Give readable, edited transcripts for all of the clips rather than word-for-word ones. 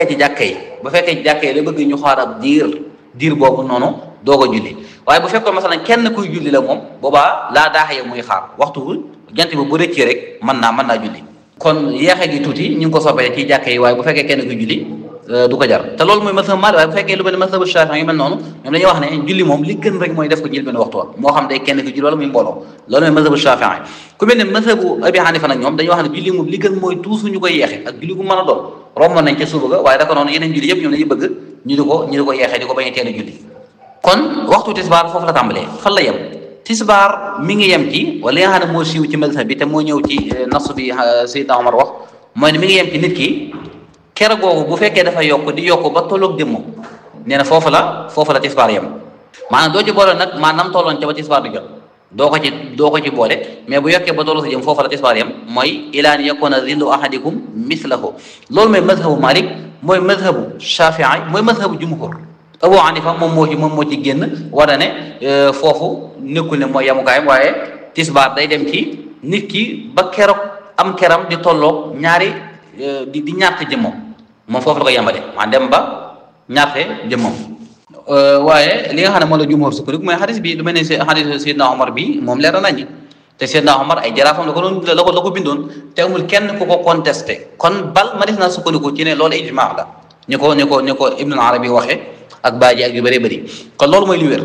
ci jàkka yi bu fekkee ci jàkka yi la bëgg ñu xaar ab diir boobu noonu doog a julli waaye bu fekkoon masalan kenn kuy julli la moom boobaa laa daaxee muy xaar waxtu jant bi bu rëccee rek mën naa julli kon yeexe gi tuuti ñu ngi ko soppee ci jàkka yi waaye bu fekkee kenn kuy julli du ko jar te loolu mooy mazhab Maalik waaye bu fekkee lu mel ne mazhabu Shaafi'i yu mel noonu ñoom dañuy wax ne julli moom li gën rek mooy def ko njël benn waxtu wa moo xam day kenn ki julli wala muy mbooloo loolu mooy mazhabu Shaafi'i ku mel ne mazhabu Abi Hanifa nag ñoom dañuy wax ne julli moom li gën mooy tuusu ñu koy yeexe ak julli gu mën a doon romboon nañ ca suba ga waaye daka noonu yeneen julli yëpp ñoom dañuy bëgg ñu di ko yeexee di ko bañ a teel a julli kon waxtu tisbaar foofu la tàmbalee fan la yem tisbaar mi ngi yem ci wala li nga xam ne moo siiw ci mazhab bi te moo ñëw ci nas bi Seydina Omar wax mooy ne mi ngi yem ci nit ki kere googu bu fekkee dafa yokk di yokk ba tolloog jëmmam nee na foofu la tisbaar yem maanaam doo ci boole nag maanaam tolloon ca ba tisbaar di jot doo ko ci boole mais bu yokkee ba tolloo sa jëm foofu la tisbaar yem mooy ilaa an yakuna zillu ahadikum mislahu loolu mooy mazhabu Malik mooy mazhabu Shafii mooy mazhabu jumhur Abu Hanifa moom moo ci génn wara ne foofu nekkul ne mooy yemukaayam waaye tisbaar day dem ci nit ki ba keroog am keram di tolloog ñaari di ñaarte jëmmam moom foofu la ko yemale maa dem ba ñaarte jëmmam waaye li nga xam ne moo la jumhur sukkandiku mooy xadis bi lu mel ne xadis Seydina Omar bi moom leer na nañu te Seydina Omar ay jaraafam la ko bindoon te amul kenn ku ko contesté kon bal ma des naa sukkandiku ci ne loolu ijmaa la ñu ko Ibnul Arabi waxee ak baaji ak yu bëree bëri kon loolu mooy li wér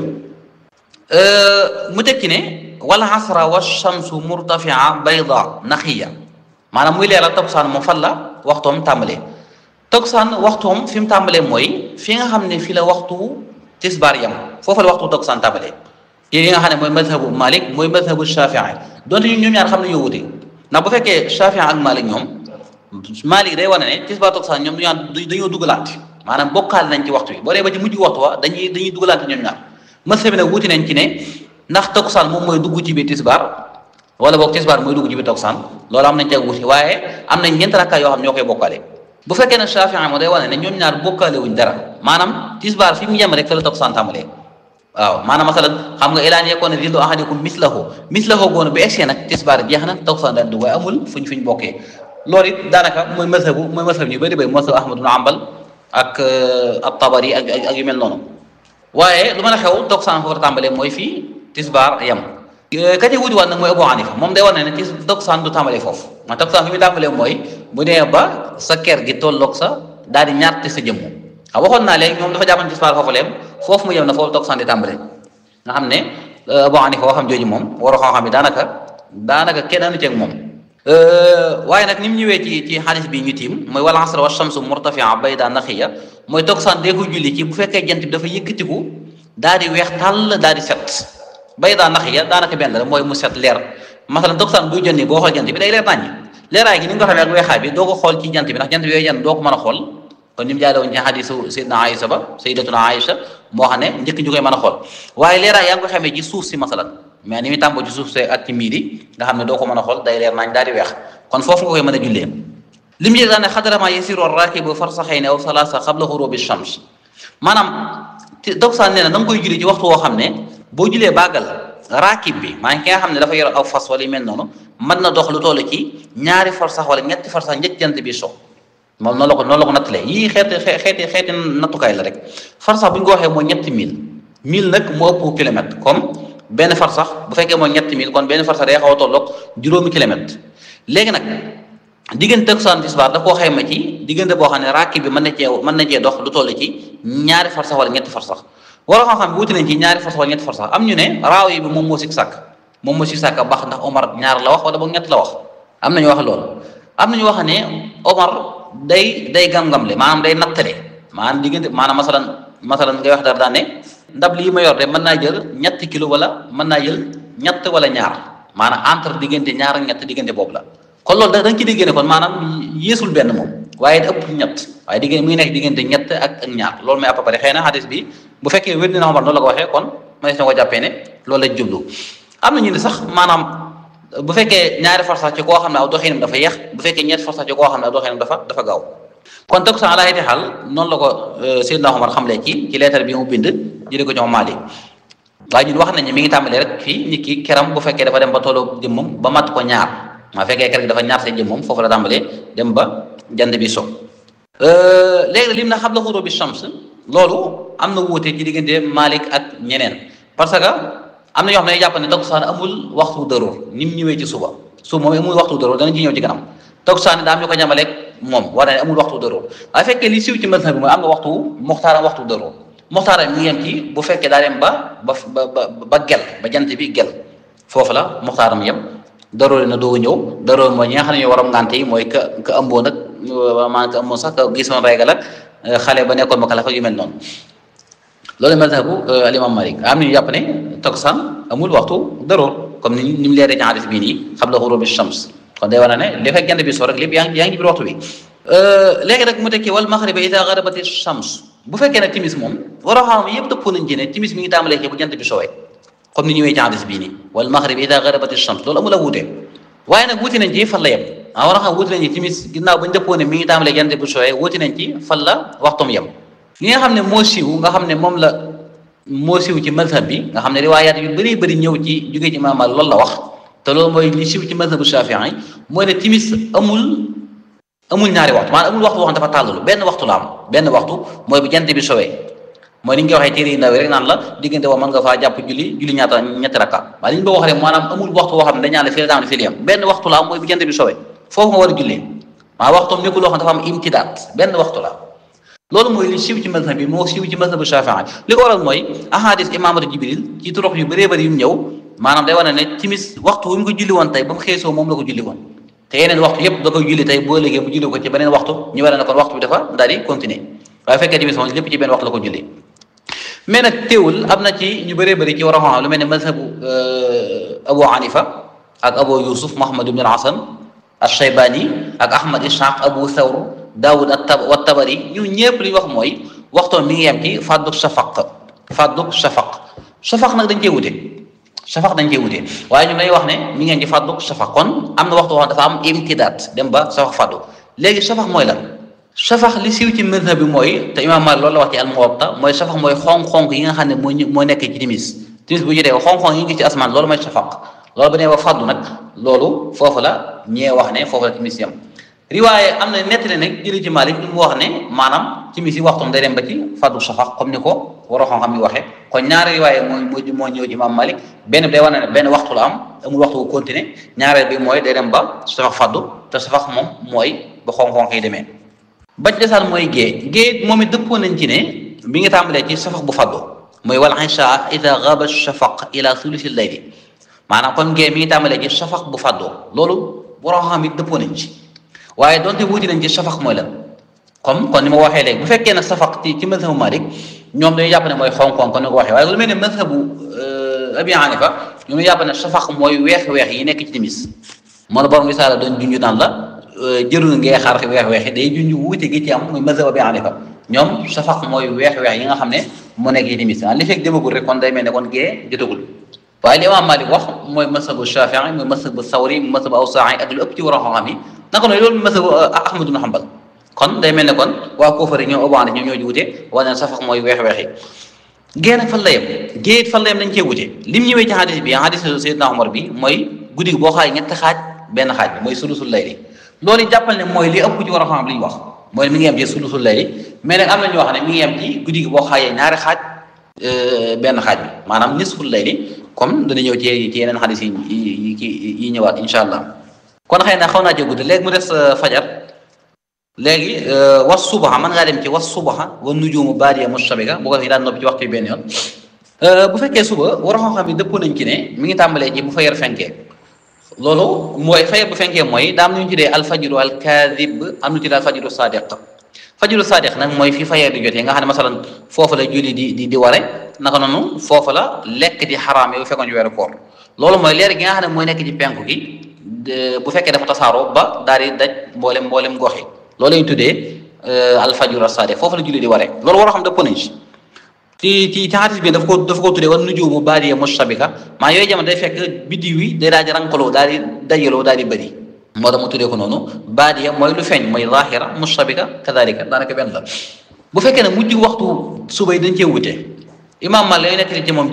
mu teg ci ne wal asra wa shamsu murtafia bayda naxiya maanaam muy leeral takkusaan moom fan la waxtoom tàmbalee takkusaan waxtoom fi mu tàmbalee mooy fi nga xam ne fi la waxtu tisbaar yam foofu la waxtu takkusaan tàmbalee yi nga xam ne mooy mazhabu Malik mooy mazhabu Shafii donte ñoom ñaar xam ne ñoo wute ndax bu fekkee Shafii ak Malik ñoom Malik day wane ne tisbaar takkusaan ñoom dañoo dugalante maanaam bokkaal nañ ci waxtu bi boo dee ba ci mujj waxtu wa dañuy dugalante ñoom ñaar mazhab bi nag wuti nañ ci ne ndax takkusaan moom mooy dugg ci biir tisbaar wala boog tisbaar mooy dugg ci biir takkusaan loolu am nañ ca wuti waaye am nañ ñeent rakkaa yoo xam ñoo koy bokkaale bu fekkee ne Shafii moo day wane ne ñoom ñaar bokkaale wuñ dara maanaam tisbaar fi mu yem rek fa la takkusaan tàmbalee waaw maanaam masalan xam nga ilaan yekoon zillu ahadikum mislahu goonu bu egsee nag tisbaar jeex na takkusaan daan dugg waaye amul fuñ bokkee loolu it daanaka mooy mazhab ñu bëri bay mazhab Ahmad ibn Hanbal ak at-Tabari ak yu mel noonu waaye lu mën a xew takkusaan foofu la tàmbalee mooy fii tisbaar yem ka ci wuti waat nag mooy Abu Hanifa moom day war ne takkusaan du tàmbalee foofu ma takkusaan fi muy tàmbalee mooy bu dee ba sa ker gi tolloog sa daal di ñaarte sa jëmm xam waxoon naa léegi moom dafa jàppan tisbaar foofu leem foofu mu yem na foofu takkusaan di tàmbalee nga xam ne Abu Hanifa waxam jooju moom waroo xam-xam yi daanaka kenn anu ceeg moom waaye nag ni mu ñëwee ci xadis bi ñu tiim mooy wal asra wa shamsu murtafia bayda naxiya mooy takkusaan dee ko julli ci bu fekkee jant bi dafa yëkkatiku daal di weex tàll daal di set bayda naxiya daanaka benn la mooy mu set leer masalan takkusaan buy jonni boo xool jant bi day leer naññi leeraay gi ni nga ko xamee ak weexaay bi doo ko xool ci jant bi ndax jant bi yooyu jant doo ko mën a xool kon ni mu jaale woon ci xadisu Seydina Aïcha ba Sayyidatuna Aïcha moo xam ne njëkk ñu koy mën a xool waaye leeraay yaa ngi ko xamee ci suuf si masalan mais ni muy tàmboo ci suuf see ak ci miir yi nga xam ne doo ko mën a xool day leer nañ daal di weex kon foofu nga koy mën a jullee li mu daane xadarama yasiru rakibu farsaxayni aw salaasa qabla xurubi shams maanaam takkusaan nee na da nga koy julli ci waxtu woo xam ne boo jullee bàggal raakib bi maanaam ki nga xam ne dafa yor aw fas wala yu mel noonu mën na dox lu toll ci ñaari farsax wala ñetti farsax njëkk jant bi so moom noonu la ko nattalee yii xeeti nattukaay la rek farsax bu ñu ko waxee mooy ñetti mille nag moo ëpp kilomètre comme benn farsax bu fekkee mooy ñetti mille kon benn farsax day xaw a tolloog juróomi kilomètre léegi nag diggante takkusaan tisbaar da koo xayma ci diggante boo xam ne raakib bi mën na cee dox lu toll ci ñaari farsax wala ñetti farsax wala xam-xam bi wuti nañ ci ñaari farsax wala ñetti farsax am ñu ne raaw yi bi moom moo sik sàkk baax ndax Omar ñaar la wax wala boog ñett la wax am nañu wax loolu am nañu wax ne Omar day gam-gamle maanaam day nattale maanaam diggante maanaam masalan ngay wax dara daan ne ndab lii ma yor de mën naa jël ñetti kilo wala mën naa jël ñett wala ñaar maanaam entre diggante ñaar ak ñett diggante boobu la kon loolu da nga ci déggee ne kon maanaam yéesul benn moom waaye ëpp ñett waaye diggante muy nekk diggante ñett ak ñaar loolu mooy à peu près xëy na xadis bi bu fekkee wér dina Omar noonu la ko waxee kon ma na ko jàppee ne loolu lañ jublu am na ñu ne sax maanaam bu fekkee ñaari farsax ci koo xam ne aw doxinam dafa yeex bu fekkee ñetti farsax ci koo xam ne aw doxinam dafa gaaw kon takkusaan ala ayati xaal noonu la ko Seydina Omar xamle ci leetar bi mu bind jëlee ko ñoom Maalik waaye ñun wax nañ ne mi ngi tàmbalee rek fii nit ki keram bu fekkee dafa dem ba tolloo jëmmam ba mat ko ñaar maa fekkee ker gi dafa ñaar sa jëmmam foofu la tàmbalee dem ba jant bi so léegi lim na xabla xurubi shams loolu am na wuute ci diggante Malik ak ñeneen parce que am na ñoo xam ne jàpp ne takkusaan amul waxtu daruur ni mu ñëwee ci suba moom amul waxtu daruur dana ci ñëw ci kanam takkusaan daa am ñu ko ñamaleeg moom war ne amul waxtu daruur waaye fekkee li siiw ci mazhab bi mooy am na waxtu muxtaaram waxtu daruur muxtaaram mi ngi yem ci bu fekkee daa dem ba gel ba jant bi gel foofu la muxtaaram yem daruur na doo ñëw daruur mooy ñi nga xam ne ñoo waram ngànte yi mooy ka ëmboon nag maanaam ka ëmboon sax ka gisoon régal ak xale ba nekkoon ma kalafa yu mel noonu loolu mazhabu al-imam Malik am nañu jàpp ne takkusaan amul waxtu daruur comme ni mu leeree ci hadis bii nii qabla ghurubi shams kon day wane ne li fekk jant bi soo rek lépp yaa ngi ci biir waxtu bi léegi nag mu tekki wal maghribi ida gharabat shams bu fekkee ne timis moom war a xam yëpp dëppoo nañ ci ne timis mi ngi tàmbalee ci bu jant bi soowee comme ni ñëwee ci hadis bii nii wal maghribi ida gharabat shams loolu amul a wuute waaye nag wuti nañ ci fan la yem war a xam wuti nañ ci timis ginnaaw bañ dëppoo ne mi ngi tàmbalee jant bi soowee wuti nañ ci fan la waxtoom yem li nga xam ne moo siiw nga xam ne moom la moo siiw ci mazhab bi nga xam ne riwaayaat yu bëri bëri ñëw ci jógee ci Imaam Maalik loolu la wax te loolu mooy li siiw ci mazhabu Shaafi'i mooy ne timis amul ñaari waxtu maanaam amul waxtu boo xam dafa tàllalu benn waxtu la am benn waxtu mooy bu jant bi sowee mooy ni ñu koy waxee téere yi ndaw rek naan la diggante boo mën nga faa jàpp julli ñaata ñetti rakka waaye li ñu ko wax rek maanaam amul waxtu boo xam ne dañaa la fii la daam fii la yam benn waxtu la am mooy bu jant bi sowee foofu nga war a jullee maa waxtoom nekkul loo xam dafa am imtidaat benn waxtu la loolu mooy li siiw ci mazhab bi moo siiw ci mazhabu Shaafi'i li ko waral mooy ahadis imaamatu Jibril ci turuq yu bëree bëri yu mu ñëw maanaam day wane ne timis waxtu wu mu ko julli woon tey ba mu xeesoo moom la ko julli woon te yeneen waxtu yëpp da koy julli tey boo léegi mu julli ko ci beneen waxtu ñu war a ne kon waxtu bi dafa daal di continuer waaye fekkee timis moom lépp ci benn waxtu la ko julli mais nag teewul am na ci ñu bëree bëri ci war a xam lu mel ne mazhabu Abu Hanifa ak Abu Yusuf Muhammad ibn al-Hasan al-Shaybani ak Ahmad Ishaq Abu Thawr Daawud wa Tabari ñu ñëpp li ñu wax mooy waxtoon mi ngi yem ci fàdduk shafaq nag dañ cee wute shafaq dañ cee wute waaye ñun dañuy wax ne mi ngi yem ci fàdduk shafaq kon am na waxtu wax dafa am imtidaat dem ba shafaq fàddu léegi shafaq mooy lan shafaq li siiw ci mazhab bi mooy te Imaam Maalik loolu la wax ci al-Muwatta mooy shafaq mooy xonq-xonq yi nga xam ne moo nekk ci timis bu jotee xonq-xonq yi ngi gis ci asmaan loolu mooy shafaq loolu ba nee ba fàddu nag loolu foofu la ñee wax ne foofu la timis yam riwaaye am na nettali nag jëli ci Maalik mu wax ne maanaam timis yi waxtoom day dem ba ci fàddu shafaq comme ni ko waroo xam yi waxee kon ñaari riwaaye moo ñëw ci Imaam Maalik benn bi day wane ne benn waxtu la am amul waxtu bu continuer ñaareel bi mooy day dem ba shafaq fàddu te shafaq moom mooy ba xonq-xonq yi demee bañ desaan mooy gée moom it dëppoo nañ ci ne bi nga tàmbalee ci shafaq bu fàddu mooy wal isha ida ghaba shafaq ila thuluthi layli maanaam kon gée mi ngi tàmbalee ci shafaq bu fàddoo loolu waroo xam it dëppoo nañ ci waaye donte wuti nañ ci shafaq mooy lan comme kon ni ma waxee léegi bu fekkee ne shafaq ci mazhabu Malik ñoom dañuy jàpp ne mooy xonk-xonk kon ni ko waxee waaye lu mel ne mazhabu Abi Hanifa ñoom dañuy jàpp ne shafaq mooy weex-weex yi nekk ci timis moo la borom misaala doon junju naan la jërul ngay xaar weex-weex yi day junju wuute gi ci am muy mazhabu Abi Hanifa ñoom shafaq mooy weex-weex yi nga xam ne moo nekk ci timis li fekk demagul rek kon day mel ne kon gee jotagul waaye li Imaam Malik wax mooy mazhabu Shafi'i mooy mazhabu Thawri mooy mazhabu Awzaa'i ak lu ëpp ci war a xam yi naka noonu loolu mazhabu Ahmad ibn Hanbal kon day mel ne kon waa Kuufa ñoom Abu Hanifa ñoom ñoo ci wute wane ne shafaq mooy weex-weex yi gée nag fan la yem gée it fan la yem dañ cee wute lim ñëwee ci hadis bi hadis Seydina Omar bi mooy guddi gi boo xaaj ñetti xaaj benn xaaj bi mooy sulusul layli loolu jàppal ne mooy li ëpp ci war a xam li ñu wax mooy mi ngi yem ci sulusul layli mais nag am na ñoo xam ne mi ngi yem ci guddi gi boo xaajee ñaari xaaj benn xaaj bi maanaam nisful layli comme dana ñëw ci yeneen xadis yi ñëwaat incha allah kon xëy na xaw naa jël guddi léegi mu des fajar léegi was subaxa mën ngaa dem ci was subaxa wa nujumu baadiya mushtabika bu ko defee daan noppi ci waxtu yi benn yoon bu fekkee suba war a xam-xam yi dëppoo nañ ci ne mi ngi tàmbalee ci bu fajar fenkee loolu mooy fajar bu fenkee mooy daa am nu ñu tuddee alfajiru alkaadib am nu ñu tuddee alfajiru sadiq fajiru sadiq nag mooy fi fajar di jotee nga xam ne masalan foofu la julli di ware naka noonu foofu la lekk di xaraam yow fekkoon ci weeru koor loolu mooy leer gi nga xam ne mooy nekk ci penku gi bu fekkee dafa tasaaroo ba daal di daj mboolem gox yi loolu la ñu tuddee alfajiru sadiq foofu la julli di ware loolu war a xam dëpp nañ ci hadis bi dafa ko tuddee wan nujuumu baadiya mushtabika maa yooyu jamono day fekk biddiw yi day daal di rankaloo daal di dajaloo daal di bëri moo tax mu tuddee ko noonu baadiya mooy lu feeñ mooy zahira mushtabika kadalika daanaka benn la bu fekkee ne mujj waxtu suba yi dañ cee wute Imaam Maalik lay nettali ci moom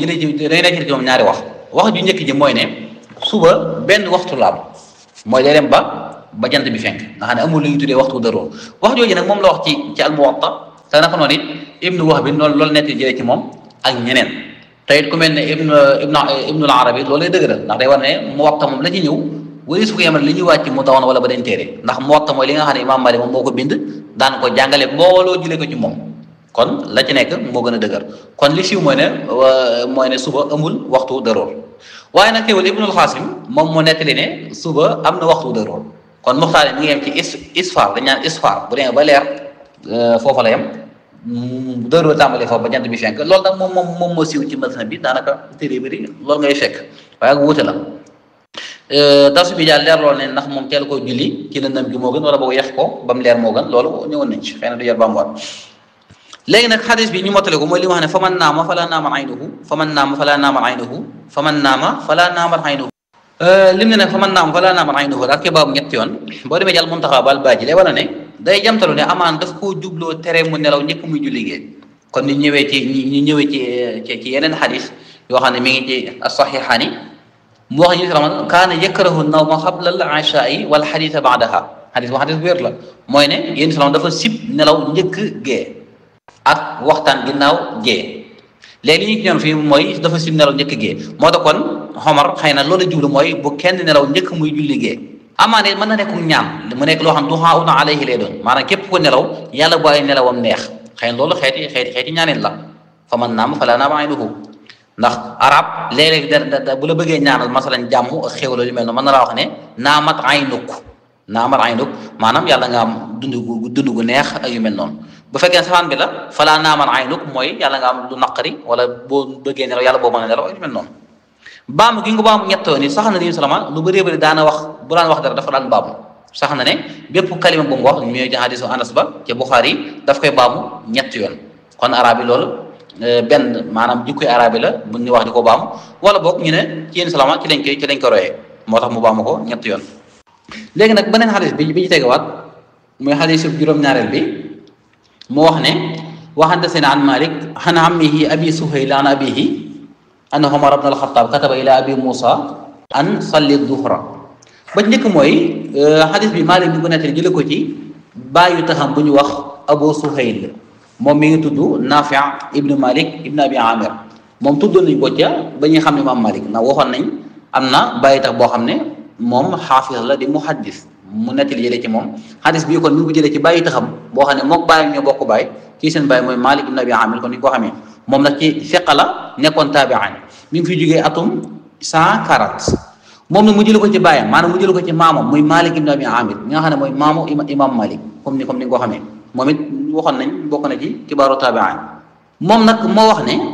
ñaari wax ju njëkk ji mooy ne suba benn waxtu la am mooy day dem ba ba jant bi fenk nga xam ne amul lu ñu tuddee waxtu daroor wax jooju nag moom la wax ci al-Muwatta te naka noonu it Ibnu Wahb loolu nekk jëlee ci moom ak ñeneen te it ku mel ne Ibnul Arabi loolu lay dëgëral ndax day war ne Muwatta moom la ci ñëw wari su ko yemal li ñuy wàcc mu dawoon wala ba dañ téere ndax Muwatta mooy li nga xam ne Imaam Maalik moom moo ko bind daan ko jàngale mbooloo jëlee ko ci moom kon la ci nekk moo gën a dëgër kon li siiw mooy ne suba amul waxtu daroor waaye nag teewul Ibnul Xaasim moom moo nettali ne suba am na waxtu daroor kon muxtaar mi ngi yem ci isfaar dañ naan isfaar bu demee ba leer foofa la yem daroor tàmbalee foofu ba jant bi fenk loolu nag moom moo siiw ci mazhab bi daanaka téere bëri loolu ngay fekk waaye ak wuute la darsu bi daal leer lool ne ndax moom teel koo julli ci lëndëm gi moo gën wala boog yeex ko ba mu leer moo gën loolu ñëwoon nañ ci xëy na du jar bambuwaat léegi nag xadis bi ñu mottale ko mooy li ma xam ne fa man naama fala naamat aynuhu fa man naama fala naamat aynuhu fa man naama fala naamat aynuhu lim ne nag fa man naama fala naamat aynuhu daal ke baabu ñetti yoon boo demee jàll Muntaxa bal baaji lay wala ne day jamtalu ne amaan daf koo jubloo tere mu nelaw ñëpp muy julli gee kon ni ñëwee ci yeneen xadis yoo xam ne mi ngi ci as-saxiixaani mu wax ñu si kaana yakrahu nawma qabla al-ishaa'i wal xadiisa ba'daha xadis bu wér la mooy ne yéen salaam dafa sib nelaw njëkk gee ak waxtaan ginnaaw gee léegi li ñu ñoon fii mooy dafa sib nelaw njëkk gee moo tax kon Omar xëy na loolu la jublu mooy bu kenn nelaw njëkk muy julli gee amaane mën na nekk ñaan mu nekk loo xam du'aa'un alayhi lay doon maanaam képp ku nelaw yàlla bu ay nelawam neex xëy na loolu xeeti ñaaneen la fa man naama falaa naama aynuhu ndax arab léeg-léeg bu la bëggee ñaanal masalan jàmm ak xéwal yu mel noonu mën na laa wax ne naamat aynuk maanaam yàlla nga am dund gu neex ak yu mel noonu bu fekkee safaan bi la falaa naamat aynuk mooy yàlla nga am lu naqari wala boo bëggee nelaw yàlla boo mën a nelaw ak yu mel noonu baamu gi nga baamu ñettoo ni sax na ni salama lu bëree bëri daana wax bu daan wax dara dafa daan baamu sax na ne bépp kalima bu mu wax ñëw ci hadisu Anas ba ci Buxaari yi daf koy baamu ñett yoon kon arab yi loolu benn maanaam jikkoy arabe la bu ñu wax di ko baamu wala boog ñu ne ci yéen salama ci lañ ko royee moo tax mu baamu ko ñett yoon léegi nag beneen xadis bi ñu tegawaat muy xadis juróom-ñaareel bi mu wax ne waxante seen an Malik an ammihi abi Suhayl an abihi anna Umar ibn al-Khattab kataba ila abi Musa an salli duhra ba njëkk mooy xadis bi Malik bi ko nettali jële ko ci bàyyu taxam bu ñu wax Abu Suhayl moom mi ngi tudd Nafi ibnu Malik ibnu Abi Amir moom tuddoon nañ ko ca ba ñuy xam ne Imam Malik ndax waxoon nañ am na bàyyi tax boo xam ne moom xaafis la di muhaddis mu nettali jëlee ci moom xadis bii kon mi ngi ko jëlee ci bàyyi taxam boo xam ne mook bàyyi ñoo bokk bàyyi kii seen bàyyi mooy Malik ibnu Abi Amir kon ni ko xamee moom nag ci fiqa la nekkoon taabi'an mi ngi fi jógee atum 140 moom nag mu jëlee ko ci bàyyam maanaam mu jëlee ko ci maamam muy Malik ibnu Abi Amir mi nga xam ne mooy maamu imam Malik comme ni nga ko xamee moom it waxoon nañ bokk na ci kibaaru taabi'in moom nag moo wax ne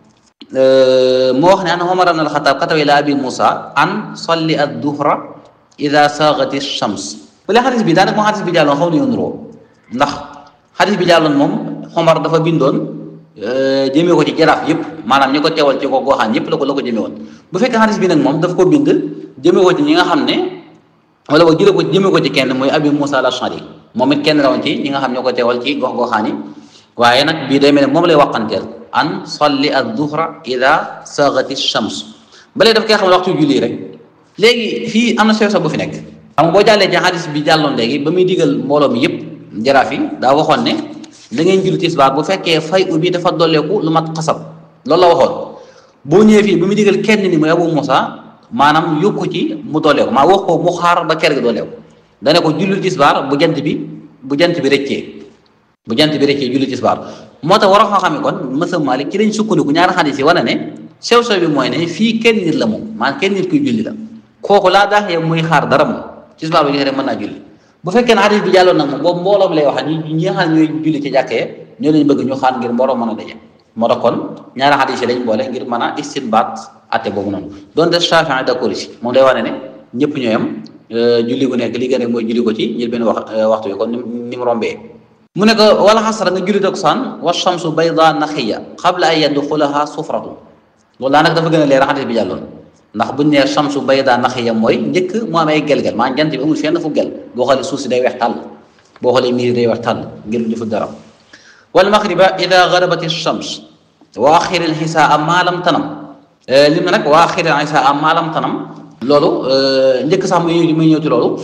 an Umar ibn al-Khattab kataba ila abi Musa an salli ad-duhra ida saagati ash-shams bale xadis bi daanaka moo xadis bi jàlloon xaw nañoo nuroo ndax xadis bi jàlloon moom Umar dafa bindoon jëmee ko ci jaraaf yëpp maanaam ñi ko teewal ci ko goxaan yëpp la ko jëmee woon bu fekkee xadis bi nag moom daf ko bind jëmee ko ci ñi nga xam ne wala boog jëmee ko ci kenn mooy abi Musa al-Ash'ari moom it kenn la woon ci ñi nga xam ñoo ko teewal ci gox-goxaan yi waaye nag bii day mel ne moom lay waqanteel an salli ad-duhra ida saagati shams balee daf koy xam ne waxtu julli rek léegi fii am na sew sax bu fi nekk xam nga boo jàllee ci hadis bi jàlloon léegi ba muy digal mbooloo mi yëpp jaraaf yi daa waxoon ne da ngeen julli tisbaar bu fekkee fay bi dafa dolleeku lu mat xasab loolu la waxoon boo ñëwee fii ba muy digal kenn ni muy Abu Musa maanaam yokku ci mu dolleeku maa wax ko mu xaar ba ker gi dolleeku dane ko julli tisbaar bu jant bi rëccee julli tisbaar moo tax war a xam ne kon mësa Malik ci lañ sukkandiku ñaari xadis yi wane ne sew bi mooy ne fii kenn nit la moom maanaam kenn nit kuy julli la kooku laa daax yow muy xaar dara moom tisbaar bu joxe rek mën naa julli bu fekkee ne xadis bi jàlloon nag moom boobu mbooloo bi lay wax ñi nga xam ne ñooy julli ci jàkkee ñoo lañ bëgg ñu xaar ngir mbooloo mën a daje moo tax kon ñaari xadis yi lañ boole ngir mën a istinbaat atte boobu noonu donte Shafi'i d'accord ci moom day wane ne ñëpp ñooy am julli gu nekk li gën a mooy julli ko ci njël benn waxtu bi kon ni mu rombee mu ne ko wala xasara nga julli takkusaan wa shamsu bayda naxiya qabla an yadxulaha sufratu loolu daanaka dafa gën a leer xadis bi jàlloon ndax buñ nee shamsu bayda naxiya mooy njëkk mu am ay gel-gel maa jant bi amul fenn fu gel boo xoolee suuf si day weex tàll boo xoolee miir day weex tàll ngir lu deful dara wal maghriba ida garabat ash-shams wa axir al-hisaa ma lam tanam lim na nag wa axir al-hisaa ma lam tanam loolu njëkk sax muy ñëw ci loolu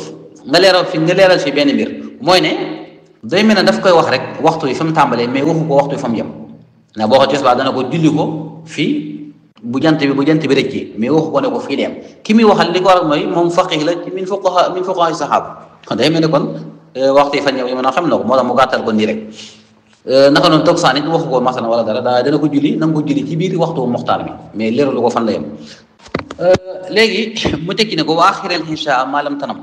nga leeral fi benn mbir mooy ne day mel ne daf koy wax rek waxtu yi fa mu tàmbalee mais waxu ko waxtu yi fa mu yem ndax boo ko tisbaar dana ko julli ko fii bu jant bi rëcc mais waxu ko ne ko fii dem ki muy waxal li ko waral mooy moom faqih la min fuqaha saxaaba kon day mel ne kon waxtu yi fan ñëw yi mën a xam na ko moo tax mu gàttal ko nii rek naka noonu toog saa nit waxu ko masalan wala dara dana ko julli na nga ko julli ci biir waxtu muxtaar bi mais leeralu ko fan la yem léegi mu tekki ne ko wa aaxiril inshaa maalam tanam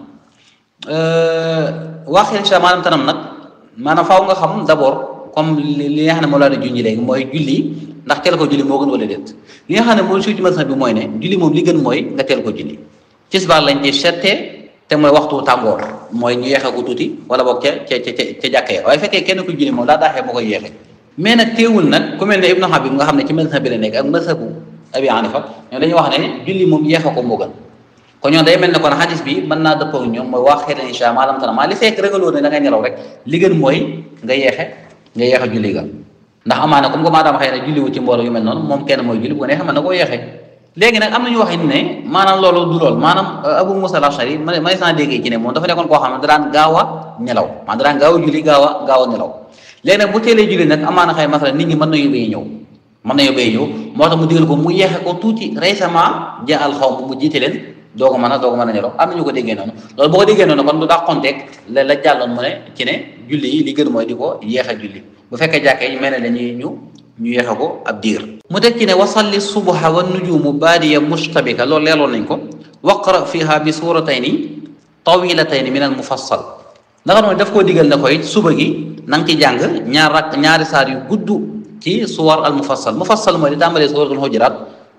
wa aaxiril inshaa maalam tanam nag maanaam faaw nga xam d'abord comme li nga xam ne moo laa ne junji léegi mooy julli ndax teel ko julli moo gën wala déet li nga xam ne mooy suuti masal bi mooy ne julli moom li gën mooy nga teel ko julli tisbaar lañ ci settee te mooy waxtu tàngoor mooy ñu yeexee ko tuuti wala boog ca jàkkee waaye fekkee kenn ku julli moom daa daaxee moo koy yeexee mais nag teewul nag ku mel ne Ibnu Habib nga xam ne ci mazhab bi la nekk ak mazhabu Abi Hanifa ñoom dañuy wax ne julli moom yeexee ko moo gën kon ñoom day mel ne kon xadis bi mën naa dëppoo ak ñoom mooy waa xeetan insha maalam tana maa li fekk ragaloo ne da ngay nelaw rek li gën mooy nga yeexe julli ga ndax amaana comme que maadaama xëy na julli wu ci mbooloo yu mel noonu moom kenn mooy julli bu ko neexee mën na koo yeexee léegi nag am nañu wax ne maanaam loolu du lool maanaam Abu Musa al-Ashari ma saa déggee ci ne moom dafa nekkoon koo xam ne da daan gaaw a nelaw maanaam da daan gaaw a julli gaaw a nelaw léegi nag bu teelee julli nag amaana xëy masala nit ñi mën nañu béy ñëw moo tax mu digal ko mu yeexe ko tuuti récemment ja al xaw mu jiite leen doo ko mën a nelaw am nañu ko déggee noonu loolu boo ko déggee noonu kon du dàqonteeg la jàlloon mu ne ci ne julli yi li gën mooy di ko yeexe julli bu fekkee jàkkee yi mel ne dañuy ñu yeexe ko ab diir mu teg ci ne wasalli subha wa nujumu baadiya mustabika loolu leeloon nañ ko waqra fiha bi suratayni tawilatayni min al mufassal naka noonu daf koo digal ne koy suba gi na nga ci jàng ñaari saar yu gudd ci suwar al mufassal mooy di tàmbalee suratul hujurat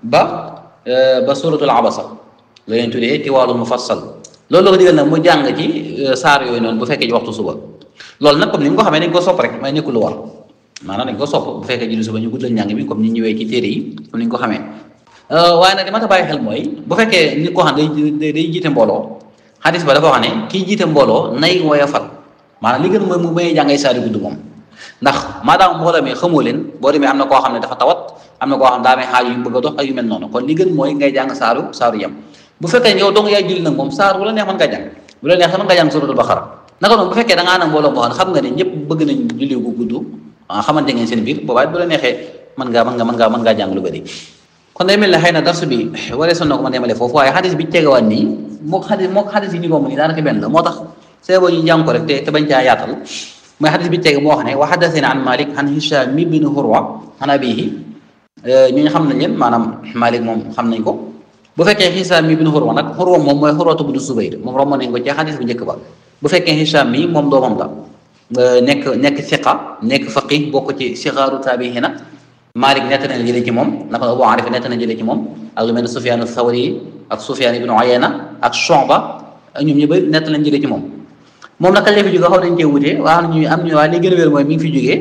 ba suratul abasa la leen tuddee tiwaalul mufassal loolu la ko digal nag mu jàng ci saar yooyu noonu bu fekkee ci waxtu suba loolu nag comme ni nga ko xamee dañ ko sopp rek may nekkul lu war maanaam dañ ko sopp bu fekkee julli suba ñu guddal njàng bi comme ni ñëwee ci téere yi comme ni nga ko xamee waaye nag li ma ta bàyyi xel mooy bu fekkee nit koo xam day jiite mbooloo xadis ba dafa wax ne kii jiite mbooloo nay woyofal maanaam li gën mooy mu may jàngay saar yu gudd moom ndax maadaama mbooloo mi xamoo leen boo demee am na koo xam ne dafa tawat am na koo xam ne daa may xaaj yu bëgg a dox ak yu mel noonu kon li gën mooy ngay jàng saaru yem bu fekkee yow dong yaay julli nag moom saar bu la neex mën ngaa jàng bu la neex mën ngaa jàng suratul baqara naka noonu bu fekkee da ngaa na mbooloo boo xam nga ne ñëpp bëgg nañ julli gu gudd xamante ngeen seen biir boobaa bu la neexee mën ngaa jàng lu bëri kon day mel ne xëy na darsu bi waree son na ko ma demale foofu waaye xadis bi tegawaat nii moo xadis yi ñu romb nii daanaka benn la moo tax see boo ñu jàng ko rek te bañ caa yaatal mooy xadis bi tege moo wax ne wa haddathana an Malik an Hisham ibn Urwa an abihi ñu xam nañ leen maanaam Malik moom xam nañ ko bu fekkee Hisham ibn Urwa nag Urwa moom mooy Urwatu ibn Zubayr moom romb nañ ko ci xadis bu njëkk ba bu fekkee Hisham mi moom doomam la nekk siqa nekk faqih bokk ci sixaaru taabihina Malik nett na jëlee ci moom naka Abu Arif nett na jëlee ci moom ak lu mel ne Sufyan ath-Thawri ak Sufyan ibn Uyayna ak Shu'ba ñoom ñu bëri nett lañ jëlee ci moom nag kañ la fi jógee xaw nañ cee wutee waa am ñu waa li gën a wér mooy mi ngi fi jógee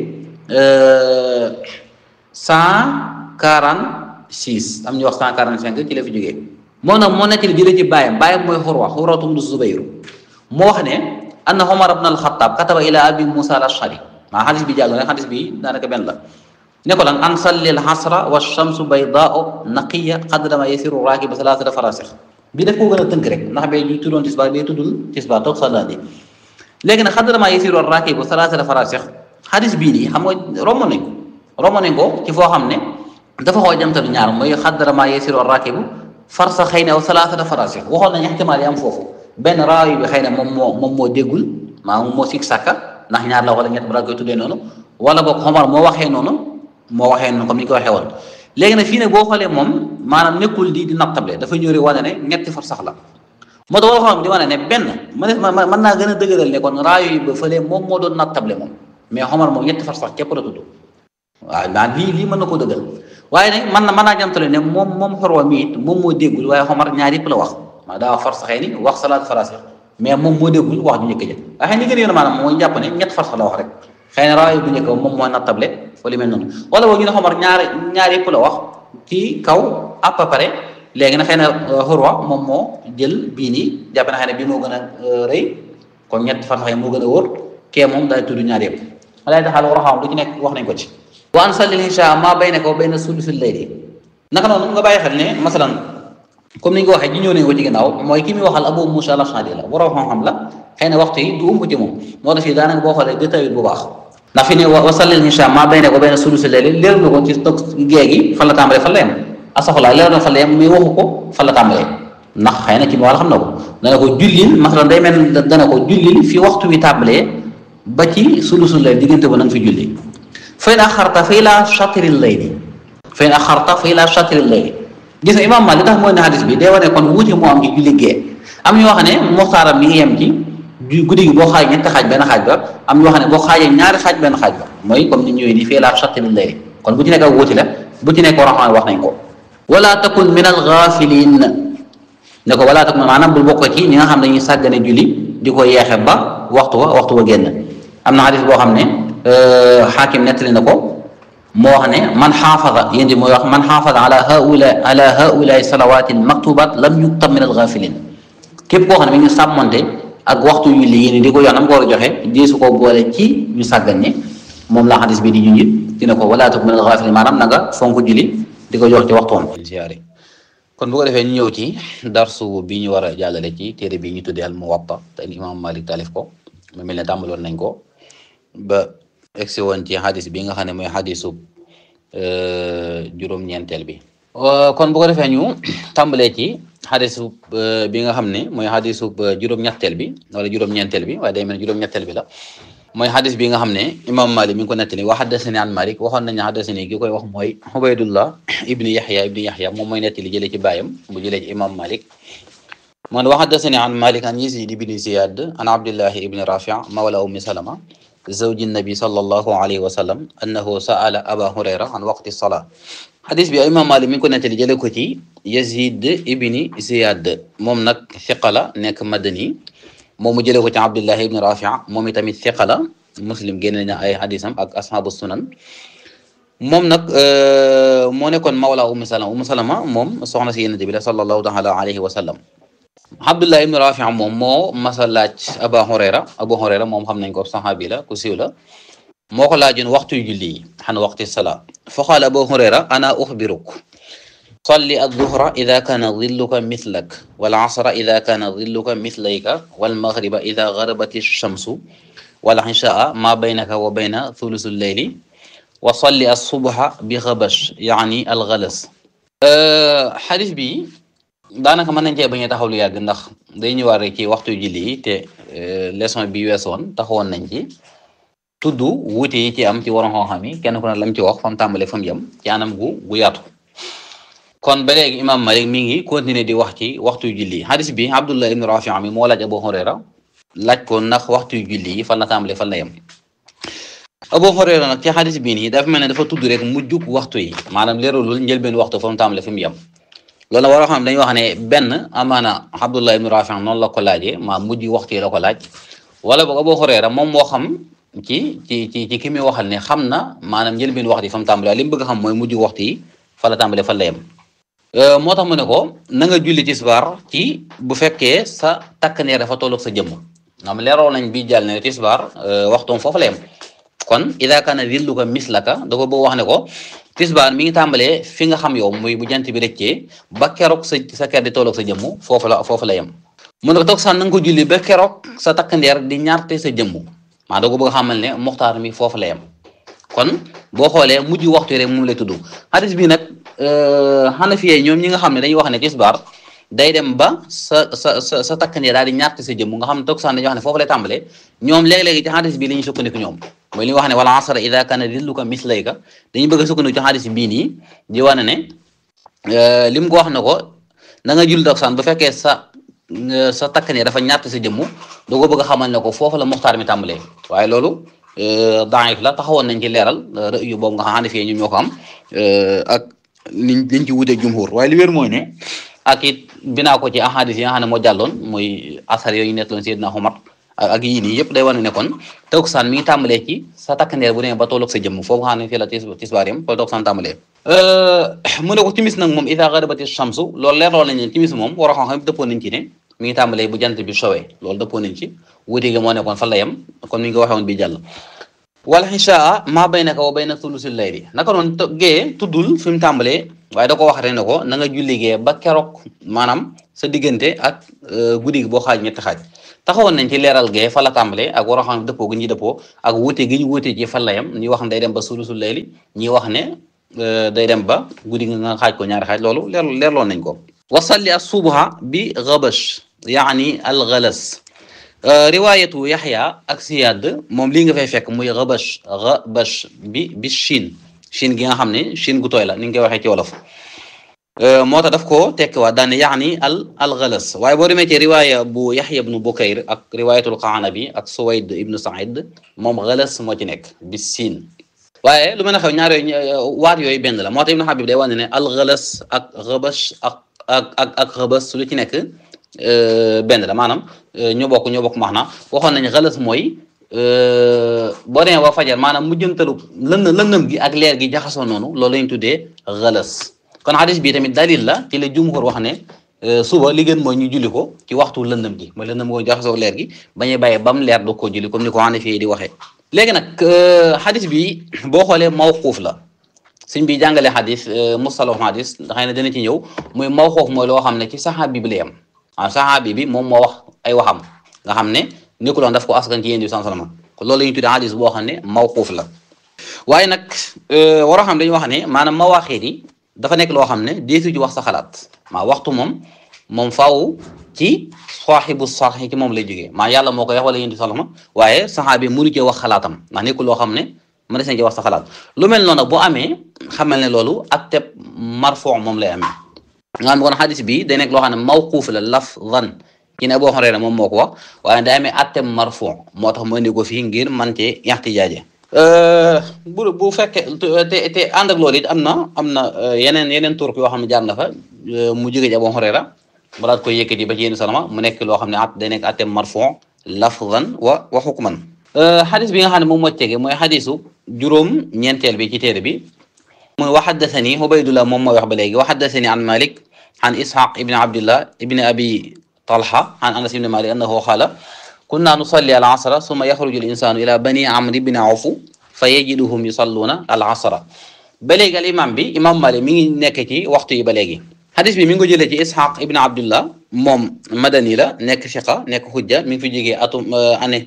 146 am ñu wax 145 ci la fi jógee moom nag moo nekk jëlee ci baayam mooy Urwatu ibn Zubayr moo wax ne anna Umar ibn al-Khattab kataba ila abi Musa al-Ash'ari maa xadis bi jàll ne xadis bi daanaka benn la ne ko lan an salli al-asra wa shamsu baydaa'u naqiya qadra ma yasiru raakibu salaasata farasix bi daf koo gën a tënk rek ndax bee ñu tuddoon tisbaar bee tuddul tisbaar toog salaandi léegi nag qadra ma yasiru raakibu salaasata farasix xadis bii nii xam nga romb nañ ko ci foo xam ne dafa xoo jamtalu ñaar mooy qadra ma yasiru raakibu farsaxayni aw salaasata farasix waxoon nañ ihtimaal yi am foofu benn raawi bi xëy na moom moo déggul maa moo sikk sàkka ndax ñaar la wala ñett balaa koy tuddee noonu wala boog Omar moo waxee noonu comme ni ñu ko waxee woon léegi nag fii ne boo xoolee moom maanaam nekkul di nattable dafa ñëw rek wane ne ñetti farsax la moo tax wala xam di wane ne benn mën naa gën a dëgëral ne kon raayo yi ba fële moom moo doon nattable moom mais Omar moom ñetti farsax képp la tudd waaw maa lii mën na koo dëggal waaye nag mën naa jamtale ne moom Urwa mi it moom moo déggul waaye Omar ñaar yëpp la wax maa daa wax farsaxee ni wax salaat farasix mais moom moo déggul wax ju njëkk jël waaye li gën a yoon maanaam mooy jàpp ne ñett farsax la wax rek xëy na raayo bu njëkk moom mooy nattable wala mel noonu wala boog ñu ne Omar ñaar yëpp la wax ci kaw à peu près léegi nag xëy na Urwa moom moo jël bii nii jàpp na xëy na bii moo gën a rëy kon ñett farsax yi moo gën a wóor kee moom daay tudd ñaar yëpp walaay daxaal war a xam lu ci nekk wax nañ ko ci wa an sallil isha ma baynaka wa bayna sulusil layli naka noonu nga bàyyi xel ne masalan comme ni nga ko waxee ji ñëw nañ ko ci ginnaaw mooy ki muy waxal Abu Musa al-Ash'ari la borom xam-xam la xëy na waxtu yi du ëmb ci moom moo tax fii daanaka boo xoolee détail bu baax ndax fi ne wasallil insha ma bayna ko bayna sulusi layli leer na ko ci toog gée gi fan la tàmbalee fan la yem asaxulaa leer na fan la yem mais waxu ko fan la tàmbalee ndax xëy na ki mu wàll xam na ko dana ko jullil masalan day mel dana ko jullil fi waxtu wi tàmbalee ba ci sulusu layli diggante ba na nga fi julli fa in axarta fa ila shatril layli fa in axarta fa ila shatril layli gis nga imam Malik li tax mooy ne hadis bi day wane kon wuute moo am ci julli gee am ñoo xam ne muxtaaram mi ngi yem ci guddi gi boo xaaj ñetti xaaj benn xaaj ba am ñoo xam ne boo xaajee ñaari xaaj benn xaaj ba mooy comme ni ñëwee nii fii laa shatril layli kon bu ci nekk ak wuute la bu ci nekk war wax nañ ko wala takun min al ghafilin ne ko wala takun maanaam bul bokk ci ñi nga xam ne dañuy sàggane julli di ko yeexe ba waxtu wa génn am na hadis boo xam ne xaakim nettali na ko moo wax ne man xaafada yéen di mooy wax man xaafada ala haulaai salawatin maktubat lam yuktab min al ghafilin képp koo xam ne mi ngi sàmmonte ak waxtu yu li di ko yoon am ko war a joxe deesu ko boole ci ñu sàggan ñi moom la xadis bi di junjit dina ko wala takun min al ghafilin maanaam na nga fonk julli di ko jox ci waxtoom siyaare kon bu ko defee ñu ñëw ci darsu bi ñu war a jàllale ci téere bi ñu tuddee al Muwatta te imam Malik taalif ko mu mel ne tàmbaloon nañ ko ba egsi woon ci xadis bi nga xam ne mooy xadisu juróom-ñeenteel bi kon bu ko defee ñu tàmbalee ci xadisu bi nga xam ne mooy xadisu juróom-ñetteel bi wala juróom-ñeenteel bi waaye day mel ne juróom-ñetteel bi la mooy xadis bi nga xam ne imam Malik mi ngi ko nettali wa haddasani an Malik waxoon nañu haddasani ki koy wax mooy Ubaydullah ibni Yaxya moom mooy nettali jëlee ci baayam bu jëlee ci imam Malik man wa haddasani an Malik an Yazid ibni Ziyad an Abdillahi ibni Rafi' mawla Ummi Salama zawji nabi sallallahu alayhi wa sallam annahu sa'ala Aba Hurayra an waqti salaa xadis bi imam Malik mi ngi ko nettali jëlee ko ci Yazid ibni Ziyad moom nag thiqa la nekk madani moom mu jëlee ko ci Abdullahi ibni Rafi' moom itamit thiqa la Muslim génne na ay xadisam ak ashabu sunan moom nag moo nekkoon mawla Ummu Salama moom soxna si Yonent bi la sallallahu taala alayhi wa sallam Abdullahi ibni Rafi' moom moo masa laaj Abu Hurayra moom xam nañ ko saxaabi la ku siiw la moo ko laajoon waxtu julli yi xan waqti salaa fa qaala Abu Hurayra ana uxbiruk salli adduhra ida kaana dilluka mithlak wal asra ida kaana dilluka mithlayka wal maghriba ida garabat shamsu wal ishaa ma baynaka wa bayna thulusu leyli wa salli asubha bi xabash yaani algalas xadis bi daanaka mën nañ cee bañ a taxaw lu yàgg ndax day ñëwaat rek ci waxtu julli yi te leçon bi weesoon taxawoon nañ ci tudd wuute yi ci am ci waroon xam-xam yi kenn ku ne lam ci wax fam tàmbale fam yem ci anam gu yaatu kon ba léegi imam Malik mi ngi continuer di wax ci waxtu julli yi hadis bi Abdullah ibn Rafi' mi moo laaj Abu Hurayra laaj ko ndax waxtu julli yi fan la tàmbale fan la yem Abu Hurayra nag ci hadis bii nii dafa mel ne dafa tudd rek mujjug waxtu yi maanaam leeralul njëlbeen waxtu fa mu tàmbale fi mu yem loolu war a xam dañuy wax ne benn amaana Abdullah ibn Rafi' noonu la ko laajee maa mujj waxtu yi la ko laaj wala boog Abu Hurayra moom moo xam ci ki muy waxal ne xam na maanaam njëlbeen waxtu yi fa mu tàmbale li mu bëgg a xam mooy mujj waxtu yi fa la tàmbale fan la yem moo tax mu ne ko na nga julli tisbaar ci bu fekkee sa takkandeer dafa tolloog sa jëmm nga leeroo nañ bi jàll ne tisbaar waxtoom foofu la yem kon ida kaana dilluka mislaka da ko bëgg wax ne ko tisbaar mi ngi tàmbalee fi nga xam yow muy bu jant bi rëccee ba keroog sa ker di tolloog sa jëmm foofu la yem mu ne ko toog sax na nga ko julli ba keroog sa takkandeer di ñaarte sa jëmm maa da ko bëgg xamal ne muxtaar mi foofu la yem kon boo xoolee mujj waxtu rek moom lay tudd hadis bi nag Hanafiye ñoom ñi nga xam ne dañuy wax ne tisbaar day dem ba sa takkandeer daal di ñaarte sa jëmm nga xam ne toog sax dañuy wax ne foofu lay tàmbalee ñoom léegi-léegi ci hadis bi la ñuy sukkandiku ñoom mooy li wax ne wala asra ida kana dilluka mislayka dañuy bëgg a sukkandiku ci hadis bii nii di wane ne li mu ko wax ne ko na nga julli takkusaan bu fekkee sa takkandeer dafa ñaarte sa jëmm doo ko bëgg a xamal ne ko foofu la muxtaar mi tàmbalee waaye loolu daif la taxawoon nañ ci leeral yu boobu nga xam Hanafiye ñoom ñoo ko am ak liñ ci wuteeg jumhur waaye li wér mooy ne ak it binaa ko ci ahadis yi nga xam ne moo jàlloon muy asar yooyu nettaloon Seydina Umar ak yii nii yëpp day wane ne kon takkusaan mi ngi tàmbalee ci sa takkandeer bu demee ba tolloog sa jëmm foofu nga xam ne fii la tisbaar yam fa takkusaan tàmbalee mu ne ko timis nag moom ida garabati shamsu loolu leerloon nañ ne timis moom war a xam dëppoon nañ ci ne mi ngi tàmbalee bu jant bi sowee loolu dëppoon nañ ci wuute gi moo nekkoon fan la yem kon mi ngi ko waxee woon bi jàll wal ishaa ma baynaka wa bayna thulusil layli naka noonu gée tuddul fi mu tàmbalee waaye da ko wax rek ne ko na nga julli gee ba keroog maanaam sa diggante ak guddi gi boo xaaj ñetti xaaj taxawoon nañ ci leeral gee fa la tàmbalee ak war a xam dëppoo gi ñuy dëppoo ak wuute gi ñu wuute ci fan la yam ñi wax ne day dem ba sulusul layli ñi wax ne day dem ba guddi gi nga xaaj ko ñaari xaaj loolu leerloon nañ ko wasalli as-subha bi ghabash yaani al-ghalas riwaayatu Yaxya ak Siyaad moom lii nga fay fekk muy ghabash bi Chine gi nga xam ne Chine gu tooy la ni nga koy waxee ci wolof moo tax daf ko tekki waa daane yaani al ghalas waaye boo demee ci riwaaya bu Yaxya ibnu Bukayr ak riwaayatul Qanabi ak Suwayd ibnu Saïd moom ghalas moo ci nekk bi Chine waaye lu mën a xew ñaar yooyu waat yooyu benn la moo tax Ibnu Habib day wane ne al ghalas ak ghabash ak ghabas lu ci nekk benn la maanaam ñoo bokk maanaam waxoon nañ xalas mooy boo demee ba fajar maanaam mujjantalu lëndëm gi ak leer gi jaxasoo noonu loolu lañ tuddee xalas kon xadis bi tamit dalil la ci la jumhur wax ne suba li gën mooy ñu julli ko ci waxtu lëndëm gi mooy lëndëm goo jaxasoo leer gi bañuy bàyyee bam leer du ko julli comme ni ko Hanafi di waxee léegi nag xadis bi boo xoolee mawquuf la suñ bi jàngalee xadis mustalah xadis xëy na dana ci ñëw muy mawquuf mooy loo xam ne ci saxaabi bi la yem saxaabi bi moom moo wax ay waxam nga xam ne nekkuloon daf ko askan ci yéen bi sallallahu alayhi wasallam kon loolu la ñuy tuddee hadis boo xam ne mawquuf la waaye nag waroo xam dañuy wax ne maanaam mawaaxiit yi dafa nekk loo xam ne deesu ci wax sa xalaat maa waxtu moom faaw ci saaxibu sarxi ci moom lay jógee maa yàlla moo koy wax wala yéen bi sallallahu alayhi wasallam waaye saxaabi mënu cee wax xalaatam ndax nekkul loo xam ne mën na ci wax sa xalaat lu mel noonu nag bu amee xamal ne loolu ak teb marfuu moom lay amee nga xam ne kon xadis bi day nekk loo xam ne mawquuf la lafzan ci ne Abu Hurayra moom moo ko wax waaye day amee attem marfu moo tax mu indi ko fii ngir man cee ixtijaaje bu fekkee te ànd ak loolu it am na yeneen turk yoo xam ne jaar na fa mu jóge ci Abu Hurayra mu daat koy yëkkati ba ci yéen salama mu nekk loo xam ne day nekk attem marfu lafzan wa hukman xadis bi nga xam ne moom moo tege mooy xadisu juróom ñeenteel bi ci téere bi muy wa haddathani Ubaydullah moom mooy wax ba léegi wa haddathani an Malik an Ishaq ibn Abdillah ibn Abi Talha an Anas ibn Malik annahu qaala kunna nusalli al asra summa yaxruju al insanu ila bani Amr ibn Awf fa yajiduhum yusalluuna al asra ba léegi al imam bi imam Malik mi ngi nekk ci waxtu yi ba léegi xadis bi mi ngi ko jëlee ci Ishaq ibn Abdillah moom madani la nekk fiqa nekk xujja mi ngi fi jógee atum année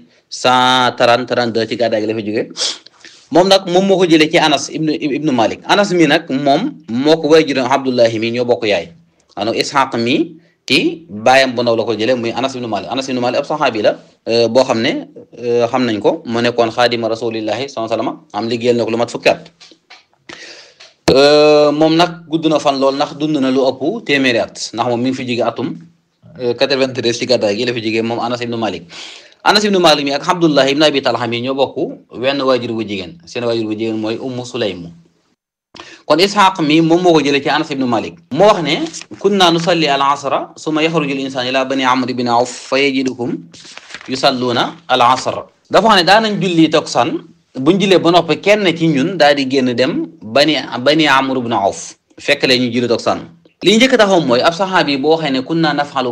132 ci gàddaay gi la fi jógee moom nag moom moo ko jëlee ci Anas ibnu Malik Anas mi nag moom moo ko waajuram Abdullahi mi ñoo bokk yaay maanaam Ishaq mi ci baayam bu ndaw la ko jëlee muy Anas ibnu Malik ab saxaabi la boo xam ne xam nañ ko mu nekkoon xaadima rasulillahi sallallahu alayhi wasallam am liggéeyal na ko lu mat fukki at moom nag gudd na fan lool ndax dund na lu ëpp téeméeri at ndax moom mi ngi fi jóge atum 93 ci gàddaay gi la fi jógee moom Anas ibnu Malik mi ak Abdullah ibn Abi Talha mi ñoo bokk wenn waajur bu jigéen seen waajur bu jigéen mooy Ummu Sulaym kon Ishaq mi moom moo ko jëlee ci Anas ibn Malik moo wax ne kunna nusalli al asra summa yaxruju al insaan ila bani Amr ibn Awf fa yajiduhum yusalluuna al asra dafa xam ne daanañ julli takkusaan buñ jullee ba noppi kenn ci ñun daal di génn dem bani Amr ibn Awf fekk leen ñu julli takkusaan li njëkk taxaw mooy ab saxaabi boo waxee ne kunna naf'alu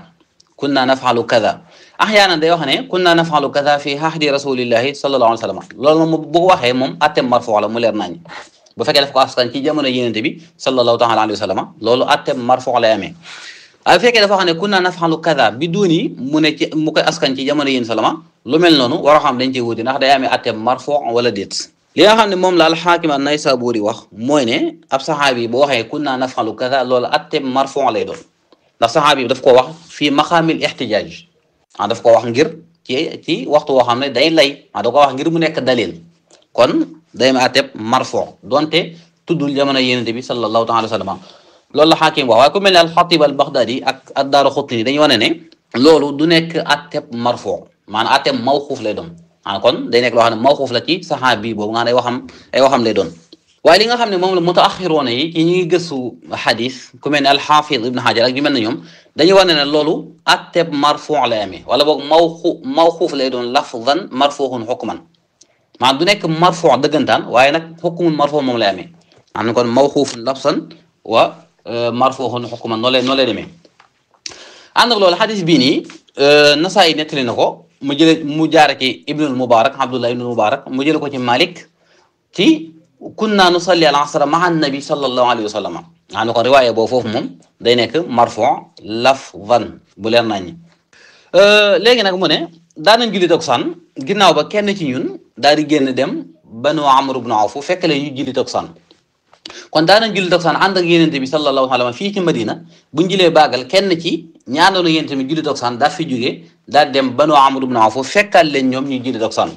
kaza axyaanan day wax ne kunna naf'alu kaza fi ahdi rasulillahi sallallahu alayhi wa sallam loolu moom bu ko waxee moom attem marfu la mu leer nañ bu fekkee daf ko askan ci jamono yonent bi sallallahu taala alayhi wa sallam loolu attem marfu lay amee waaye bu fekkee dafa wax ne kunna naf'alu kaza bi duuni mu koy askan ci jamono yonent salama lu mel noonu war a xam dañ cee wuti ndax day amee attem marfu wala déet li nga xam ne moom la al-Hakim an-Naysaburi wax mooy ne ab saxaabi boo waxee kunna naf'alu kaza loolu attem marfu lay doon ndax saxaabi bi daf ko wax fii maqaamil ihtijaaj daf ko wax ngir ci waxtu woo xam ne day lay da ko wax ngir mu nekk dalil kon day ma ateb marfu donte tuddul jamono yonent bi sallallahu taala wa sallam loolu la Hakim wax waaye ku mel ne al-Khatib al-Baghdadi ak ad-Daraqutni dañu wane ne loolu du nekk ateb marfu maanaam ateb mawquuf lay doon kon day nekk loo xam ne mawquuf la ci saxaabi boobu nga xam ne ay waxam lay doon waaye li nga xam ne moom la mutaaxiroona yi ci ñi ngi gëstu xadis ku mel ne al-Hafiz Ibn Hajar ak ñu mel ne ñoom dañuy wane ne loolu atteb marfu lay amee wala boog mawquuf lay doon lafzan marfuun hukman maanaam du nekk marfu dëggantaan waaye nag hukmun marfu moom lay amee maanaam kon mawquufun lafzan wa marfuun hukman noo lay demee ànd ak loolu xadis bii nii Nasaa'i nettali na ko mu jaare ci Ibnul Mubarak Abdullah Ibnul Mubarak mu jële ko ci Malik ci kunna nusalli al asra maa nabi sallallahu alayhi wa sallam xam ne kon riwaaya boobu foofu moom day nekk marfu lafzan bu leer nañ léegi nag mu ne daanañ julli takkusaan ginnaaw ba kenn ci ñun daal di génn dem banu Amr ibn Awf fekk leen ñu julli takkusaan kon daanañ julli takkusaan ànd ak Yonent bi sallallahu alayhi wa sallam fii ci Madina buñ julee baagal kenn ci ñaanoonu Yonent bi julli takkusaan daal fi jógee daal dem banu Amr ibn Awf fekkal leen ñoom ñuy julli takkusaan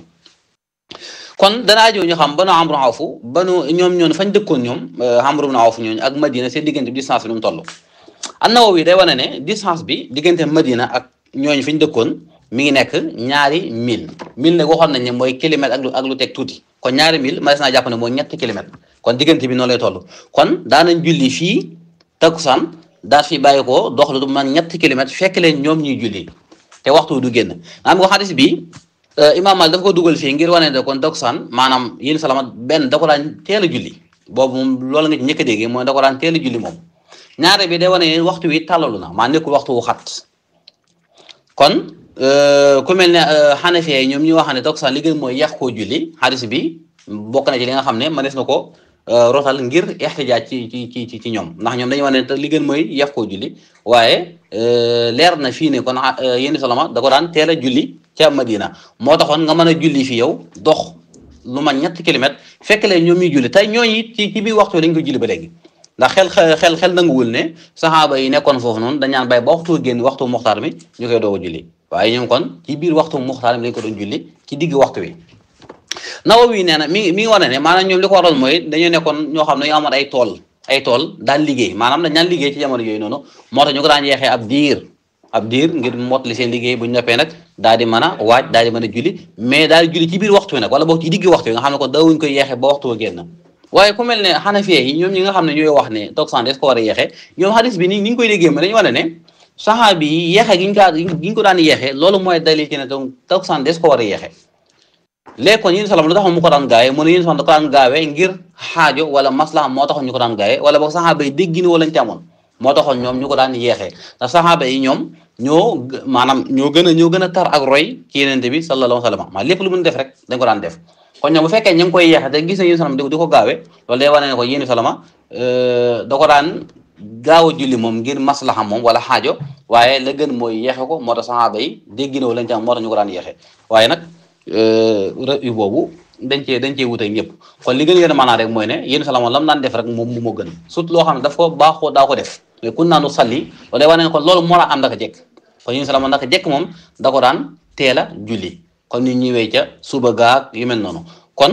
kon danaa jow ñu xam banu Amr ibn Awf ñoom ñoon fañ dëkkoon ñoom Amr ibn Awf ñooñu ak Madina seen diggante bi distance bi nu mu toll An-Nawawi day wane ne distance bi diggante Madina ak ñooñu fi ñu dëkkoon mi ngi nekk ñaari mille nag waxoon nañ ne mooy kilomètre ak lu teg tuuti kon ñaari mille ma des naa jàpp ne mooy ñetti kilomètre kon diggante bi noonu lay toll kon daanañ julli fii takkusaan daal fi bàyyi ko dox lu man ñetti kilomètre fekk leen ñoom ñuy julli te waxtu du génn nga xam nga xadis bi Imam Malik dafa ko dugal fii ngir wane ne kon takkusaan maanaam yéen salama benn da ko daan teel a julli boobu moom loolu nga ci njëkk a déggee mooy da ko daan teel a julli moom ñaare bi day wane ne waxtu wi tàllalu na maa nekkul waxtu wu xat kon ku mel ne Hanafiya ñoom ñu wax ne takkusaan li gën mooy yàq koo julli xadis bi bokk na ci li nga xam ne mënees na ko rotal ngir ixtijaaj ci ñoom ndax ñoom dañu wax ne li gën mooy yàq koo julli waaye leer na fii ne kon yéen salama da ko daan teel a julli ca Madina moo taxoon nga mën a julli fi yow dox lu man ñetti kilomètre fekk leen ñoom ñuy julli tey ñooñu it ci biir waxtu dañ ko julli ba léegi ndax xel nanguwul ne saxaaba yi nekkoon foofu noonu dañ naan bàyyi ba waxtu génn waxtu muxtaar mi ñu koy doog a julli waaye ñoom kon ci biir waxtu muxtaar mi dañ ko doon julli ci digg waxtu wi Nawawi nee na mi ngi wane ne maanaam ñoom li ko waral mooy dañoo nekkoon ñoo xam ne ñoo amoon ay tool daan liggéey maanaam dañ daan liggéey ci jamono yooyu noonu moo tax ñu ko daan yeexee ab diir ngir mottali seen liggéey bu ñu noppee nag daal di mën a waaj daal di mën a julli mais daal di julli ci biir waxtu wi nag wala boog ci digg waxtu wi nga xam ne kon daawuñ koy yeexee ba waxtu wa génn waaye ku mel ne Hanafiya yi ñoom ñi nga xam ne ñooy wax ne takkusaan des ko war a yeexee ñoom hadis bi ni ñu koy déggee ma dañu wane ne saxaabi yi yeexee gi ñu ko daan yeexee loolu mooy dalil ci ne donc takkusaan des ko war a yeexee léegi kon yéen salam lu tax mu ko daan gaawee mu ne yéen salam da ko daan gaawee ngir xaajo wala maslaha moo taxoon ñu ko daan gaawee wala boog saxaaba yi dégg ni wala ñu ci amoon moo taxoon ñoom ñu ko daan yeexee ndax saxaaba yi ñoom ñoo gën a tar ak roy ci Yonent bi sallallahu alayhi wa sallam maa lépp lu mun def rek dañ ko daan def kon ñoom bu fekkee ñu ngi koy yeexee te gis na yéen salam di ko gaawee loolu day wane ne ko yéen salama da ko daan gaaw a julli moom ngir maslaha moom wala xaajo waaye la gën mooy yeexe ko moo tax saxaaba yi dégg na wala ñu ci am moo tax ñu ko daan yeexee waaye nag rëy boobu dañ cee wute ñëpp kon li gën a maanaa rek mooy ne yéen salama lam daan def rek moom moo gën surtout loo xam ne daf ko baaxoo daa ko def mais kun naanu salli loolu day wane ne kon loolu moo la am ndaka jekk kon yéen salama ndaka jekk moom da ko daan teel a julli kon ñu ñëwee ca suba gaag yu mel noonu kon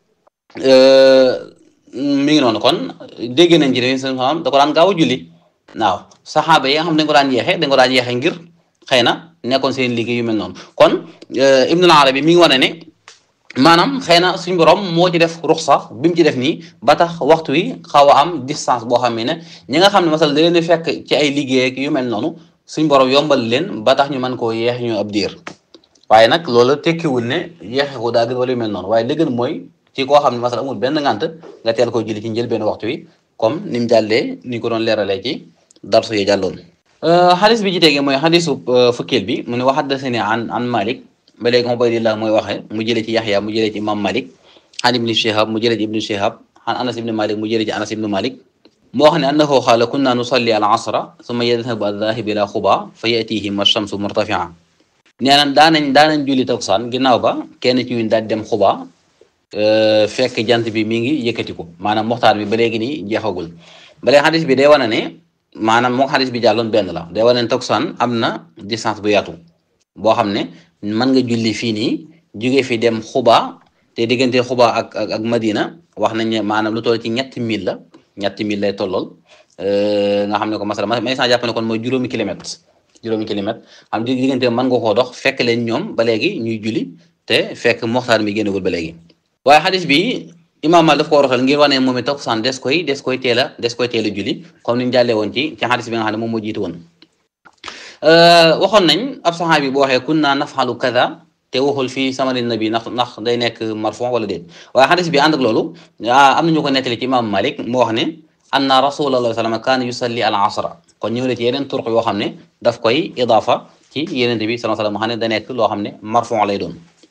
mi ngi noonu kon dégg nañ ci ne yéen salama da ko daan gaaw a julli waaw saxaaba yi nga xam ne dañ ko daan yeexee ngir xëy na nekkoon seen liggéey yu mel noonu kon Ibnul Arabi mi ngi wane ne maanaam xëy na suñ borom moo ci def ruxsa bi mu ci def nii ba tax waxtu wi xaw a am distance boo xam ne ñi nga xam ne masal da leen fekk ci ay liggéey ak yu mel noonu suñ borom yombal leen ba tax ñu mën koo yeex ñu ab diir waaye nag loolu tekkiwul ne yeexe ko daa gën wala yu mel noonu waaye li gën mooy ci koo xam ne masal amul benn ngànt nga teel koo julli ci njël benn waxtu wi comme ni mu jàllee ni ko doon leeralee ci darsu yi jàlloon xadis bi ci tegee mooy xadisu fukkeel bi mu ne wa haddathani an Malik ba léegi Ubaydillah mooy waxee mu jëlee ci Yaxya mu jëlee ci Imam Malik an ibni Shihab mu jëlee ci ibni Shihab an Anas ibni Malik mu jëlee ci Anas ibni Malik moo wax ne annahu qaala kunna nusalli al asra summa yadhabu adh-dhahib ila Quba fa yatihim ash-shamsu murtafi'a nee na daanañ julli takkusaan ginnaaw ba kenn ci ñun daal dem Quba fekk jant bi mi ngi yëkkatiku maanaam muxtaar bi ba léegi nii jeexagul ba léegi xadis bi day wane ne maanaam moo xadis bi jàlloon benn la day wane ne takkusaan am na distance bu yaatu boo xam ne mën nga julli fii nii jóge fi dem Xuba te diggante Xuba ak Madina wax nañ ne maanaam lu toll ci ñetti mille lay tollool nga xam ne ko masala mais saa jàpp ne kon mooy juróomi kilomètre xam diggante mën nga koo dox fekk leen ñoom ba léegi ñuy julli te fekk moxtaar mi génnagul ba léegi waaye xadis bi Imaam Maalik daf ko rotal ngir wane moom it takkusaan des koy teel a julli comme ni ñu jàllee woon ci xadis bi nga xam ne moom moo jiitu woon waxoon nañ ab saxaabi boo waxee kunna nafxalu kada te waxul fii samari nabi ndax day nekk marfu wala déet waaye xadis bi ànd ak loolu am nañu ko nettali ci Imaam Malik moo wax ne anna rasulullah sallam kaana yusalli al asra kon ñëw na ci yeneen turq yoo xam ne daf koy idaafa ci yeneen bi sallam xam ne da nekk loo xam ne marfu lay doon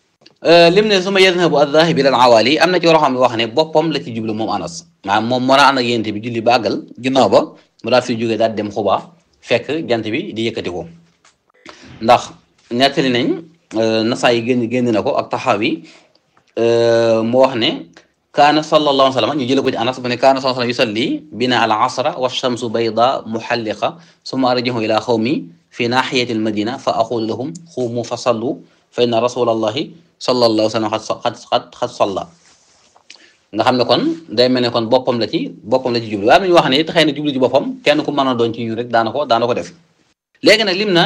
lim ne suma yadhabu adh-dhahibu ila al-awali am na ci waroo xam ne wax ne boppam la ci jublu moom Anas maanaam moom moo naa ànd ak yénte bi julli ba àggal ginnaaw ba mu daal fi jógee daal dem Xubaa fekk jant bi di yëkkati ko ndax nettali nañ nasaa yi génn na ko ak Taxaawi mu wax ne kaana sallallahu alayhi wa sallam ñu jële ko ci Anas bu ne kaana sallallahu alayhi wa sallam yusalli bina al-asra wa shamsu bayda muhalliqa summa arji'u ila xawmi fi nahiyati al-madina fa aqulu lahum qumu fa sallu fa inna rasulallahi sallallahu alayhi wa sallam xad salla nga xam ne kon day mel ne kon boppam la ci jublu waaye am nañu wax ne it xëy na jublu ci boppam kenn ku mën a doon ci ñu rek daana ko def léegi nag lim na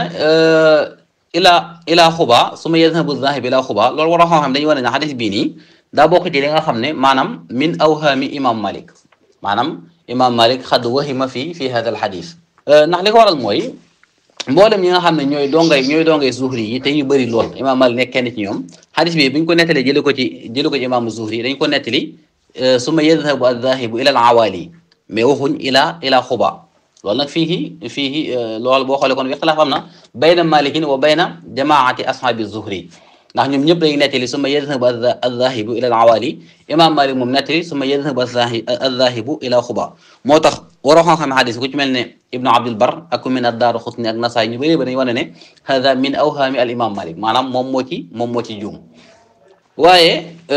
ila Xubaa su ma yadhabu dhahib ila Xubaa loolu war a xam dañuy wane ne xadis bii nii daa bokk ci li nga xam ne maanaam min awhaami imam Malik maanaam imam Malik xad wahima fi hada al xadis ndax li ko waral mooy mboolem ñi nga xam ne ñooy dongay Zuhri yi te ñu bëri lool imam Malik nekk kenn ci ñoom xadis bi bu ñu ko nettalee jële ko ci imam Zuhri dañ ko nettali su ma yadhabu adh-dhahibu ila al-awali mais waxuñ ila Xubaa loolu nag fii loolu boo xoolee kon ixtilaaf am na bayna malikin wa bayna jamaati ashaabi Zuhri ndax ñoom ñëpp dañuy nettali su ma yadhabu adh-dhahibu ila al-awali imam Malik moom nettali su ma yadhabu adh-dhahibu ila Xubaa moo tax waroo xam xadis ku ci mel ne Ibnu Abdul Bar ak ku mel ne ad-Daaraqutni ak Nasaay ñu bëri ba dañu wane ne hada min awhaami al imam Malik maanaam moom moo ci juum waaye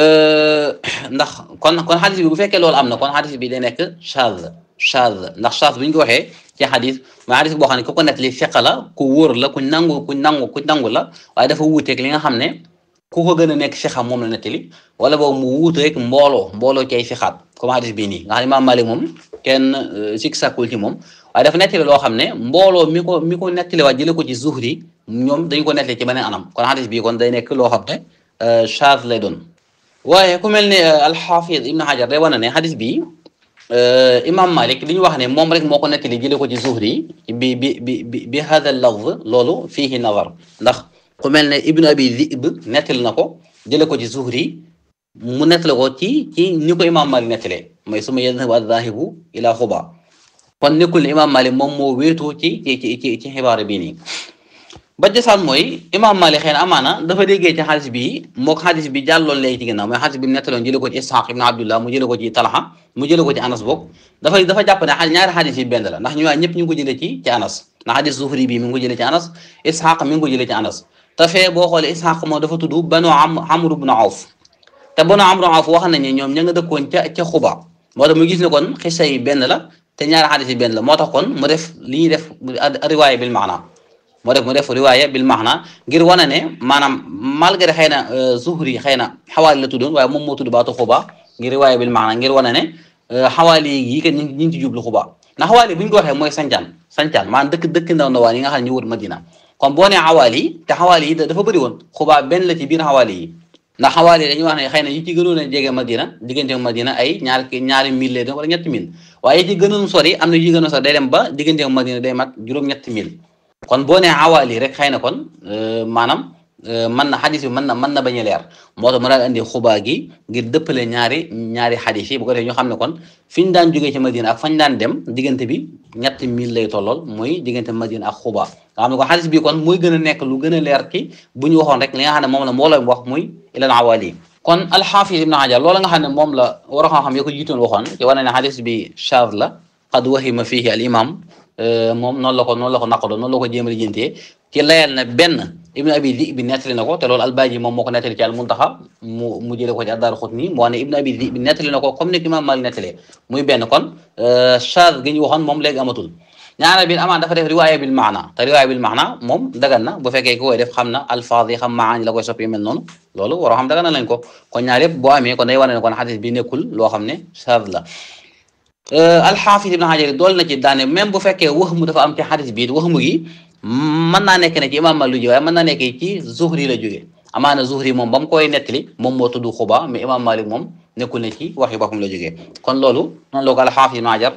ndax kon xadis bi bu fekkee loolu am na kon xadis bi day nekk shaaz ndax shaaz bu ñu ko waxee ci xadis mooy xadis boo xam ne ku ko nettali fiqa la ku wóor la ku nangu la waaye dafa wuuteeg li nga xam ne ku ko gën a nekk fiqa moom la nettali wala boobu mu wuuteeg mbooloo cay fiqaat comme xadis bii nii nga xam ne Imaam Maalik moom kenn sikk sàkkul ci moom waaye dafa nettali loo xam ne mbooloo mi ko nettali waa jële ko ci Zuhri ñoom dañu ko nettali ci beneen anam kon xadis bii kon day nekk loo xam ne shaaz lay doon waaye ku mel ne al-Hafiz Ibn Hajar day wane ne xadis bi imam Malik li ñu wax ne moom rek moo ko nettali jële ko ci Zuhri bi hada al-lafz loolu fiihi nazar ndax ku mel ne Ibn Abi Dhi'b nettali na ko jële ko ci Zuhri mu nettali ko ci ni ko imam Malik nettalee mooy summa yadhabu adh-dhahibu ila Xubaa kon nekkul ne imam Malik moom moo wéetoo ci xibaar bii nii ba jasaan mooy imam Malik xëy na amaana dafa déggee ci xadis bi moo xadis bi jàlloon léegi ci ginnaaw mooy xadis bi mu nettaloon jële ko ci Ishaq ibn Abdullah mu jële ko ci Talha mu jële ko ci Anas boog dafa jàpp ne ñaari xadis yi benn la ndax ñu waa ñëpp ñu ngi ko jëlee ci Anas ndax xadis Zuhri bi mi ngi ko jëlee ci Anas Ishaq mi ngi ko jëlee ci Anas te fee boo xoolee Ishaq moom dafa tudd Banu Amr ibn Awf te Banu Amr ibn Awf wax nañ ne ñoom ña nga dëkkoon ca Xubaa moo tax mu gis ne kon xisa yi benn la te ñaari xadis yi benn la moo tax kon mu def li ñuy def riwaaya bil maana mu def riwaaya bil maana ngir wane ne maanaam malgré xëy na Zuhri xëy na xawaali la tuddoon waaye moom moo tudd baatu Xubaa ngir riwaaya bil maana ngir wane ne xawaali yi kat ñu ngi ci jublu Xubaa ndax xawaali bu ñu ko waxee mooy sancaan maanaam dëkk ndaw ndawaan yi nga xam ne ñu wër Madina kon boo nee xawaali te xawaali yi dafa bëri woon Xubaa benn la ci biir xawaali yi ndax xawaali yi dañuy wax ne xëy na yi ci gënoon a jege Madina diggante Madina ay ñaari mille lay doon wala ñetti mille waaye yi ci gënoon sori am na yi gënoon sori day dem ba diggante Madina day mat juróom-ñetti mille kon boo nee xawaali rek xëy na kon maanaam mën na xadis bi mën na bañ a leer moo tax mu daal indi Xubaa gi ngir dëppale ñaari xadis yi bu ko defee ñu xam ne kon fi ñu daan jógee ci Madina ak fañ daan dem diggante bi ñetti mille lay tollool muy diggante Madina ak Xubaa nga xam ne kon xadis bi kon muy gën a nekk lu gën a leer ki bu ñu waxoon rek li nga xam ne moom la mbooloo wax muy ilal awali kon al-Hafiz Ibn Hajar loolu nga xam ne moom la war a xam yo ko jiitoon waxoon ci wane ne xadis bi shaaz la qad wahima fihi al imam moom noonu la ko naqadoo noonu la ko jéem a lijjantee ci layal na benn Ibn Abi Dhi'b bi nettali na ko te loolu Al-Baaji moom moo ko nettali ci Al-Muntaxa mu jële ko ci Ad-Daaraqutni moo ne Ibn Abi Dhi'b bi nettali na ko comme ni Imaam Maalik nettalee muy benn kon shaaz gi ñu waxoon moom léegi amatul ñaareel bi amaan dafa def riwaaya bil maana te riwaaya bil maana moom dagan na bu fekkee ki koy def xam na alfaaz yi xam maani la koy soppi mel noonu loolu waroo xam dagan na lañ ko kon ñaar yëpp boo amee kon day wane ne kon xadis bi nekkul loo xam ne shaaz la Al-Hafiz Ibn Hajar dool na ci daane même bu fekkee waxmu dafa am ci xadis bi waxmu gi mën naa nekk ne ci Imaam Maalik lu jóge waaye mën naa nekk ci Zuhri la jóge amaana Zuhri moom ba mu koy nettali moom moo tudd Xubaa mais Imaam Maalik moom nekkul ne ci waxi boppam la jógee kon loolu noonu la ko Al-Hafiz Ibn Hajar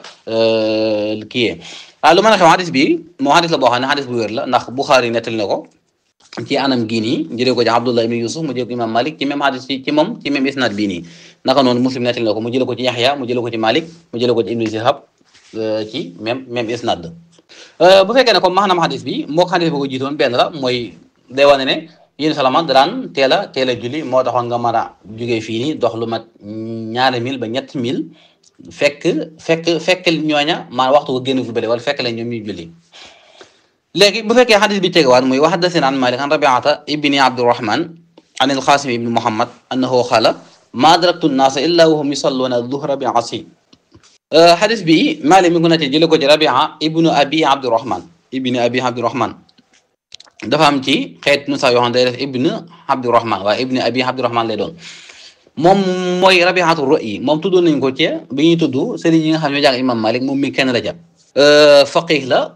kiyee lu mën a xew xadis bi moom xadis la boo xam ne xadis bu wér la ndax Buxaari nettali na ko ci anam gii nii jëlee ko ci Abdullah ibn Yusuf mu jëlee ko Imam Malik ci même xadis ci moom ci même isnad bii nii naka noonu Muslim nettali na ko mu jëlee ko ci Yaxya mu jëlee ko ci Malik mu jëlee ko ci Ibn Shihab ci même isnad bu fekkee ne comme maanaam xadis bi moo xadis ba ko jiitoon benn la mooy day wane ne yéen salaman daan teel a julli moo taxoon nga mën a jógee fii nii dox lu mat 2 mille ba 3 mille fekk ñooña maan waxtu ko génn fu bële wala fekk leen ñoom ñuy julli léegi bu fekkee xadis bi tegewaat muy wa haddathana an Malik an Rabi'ata ibni Abdurrahman an al-Qasim ibni Muhammad annahu qala ma adraktu an-nasa illa wa hum yusalluna adh-dhuhra bi asi xadis bi Malik mi ngi ko nettali jële ko ci Rabi'a ibnu Abi Abdurrahman dafa am ci xeet nu sax yoo xam ne day def ibnu Abdurrahman waaye ibnu Abi Abdurrahman lay doon moom mooy Rabi'atu Ra'yi moom tuddoon nañ ko ci bi ñuy tudd sëriñ yi nga xam ne ñoo jàng imam Malik moom mi kenn la ca faqih la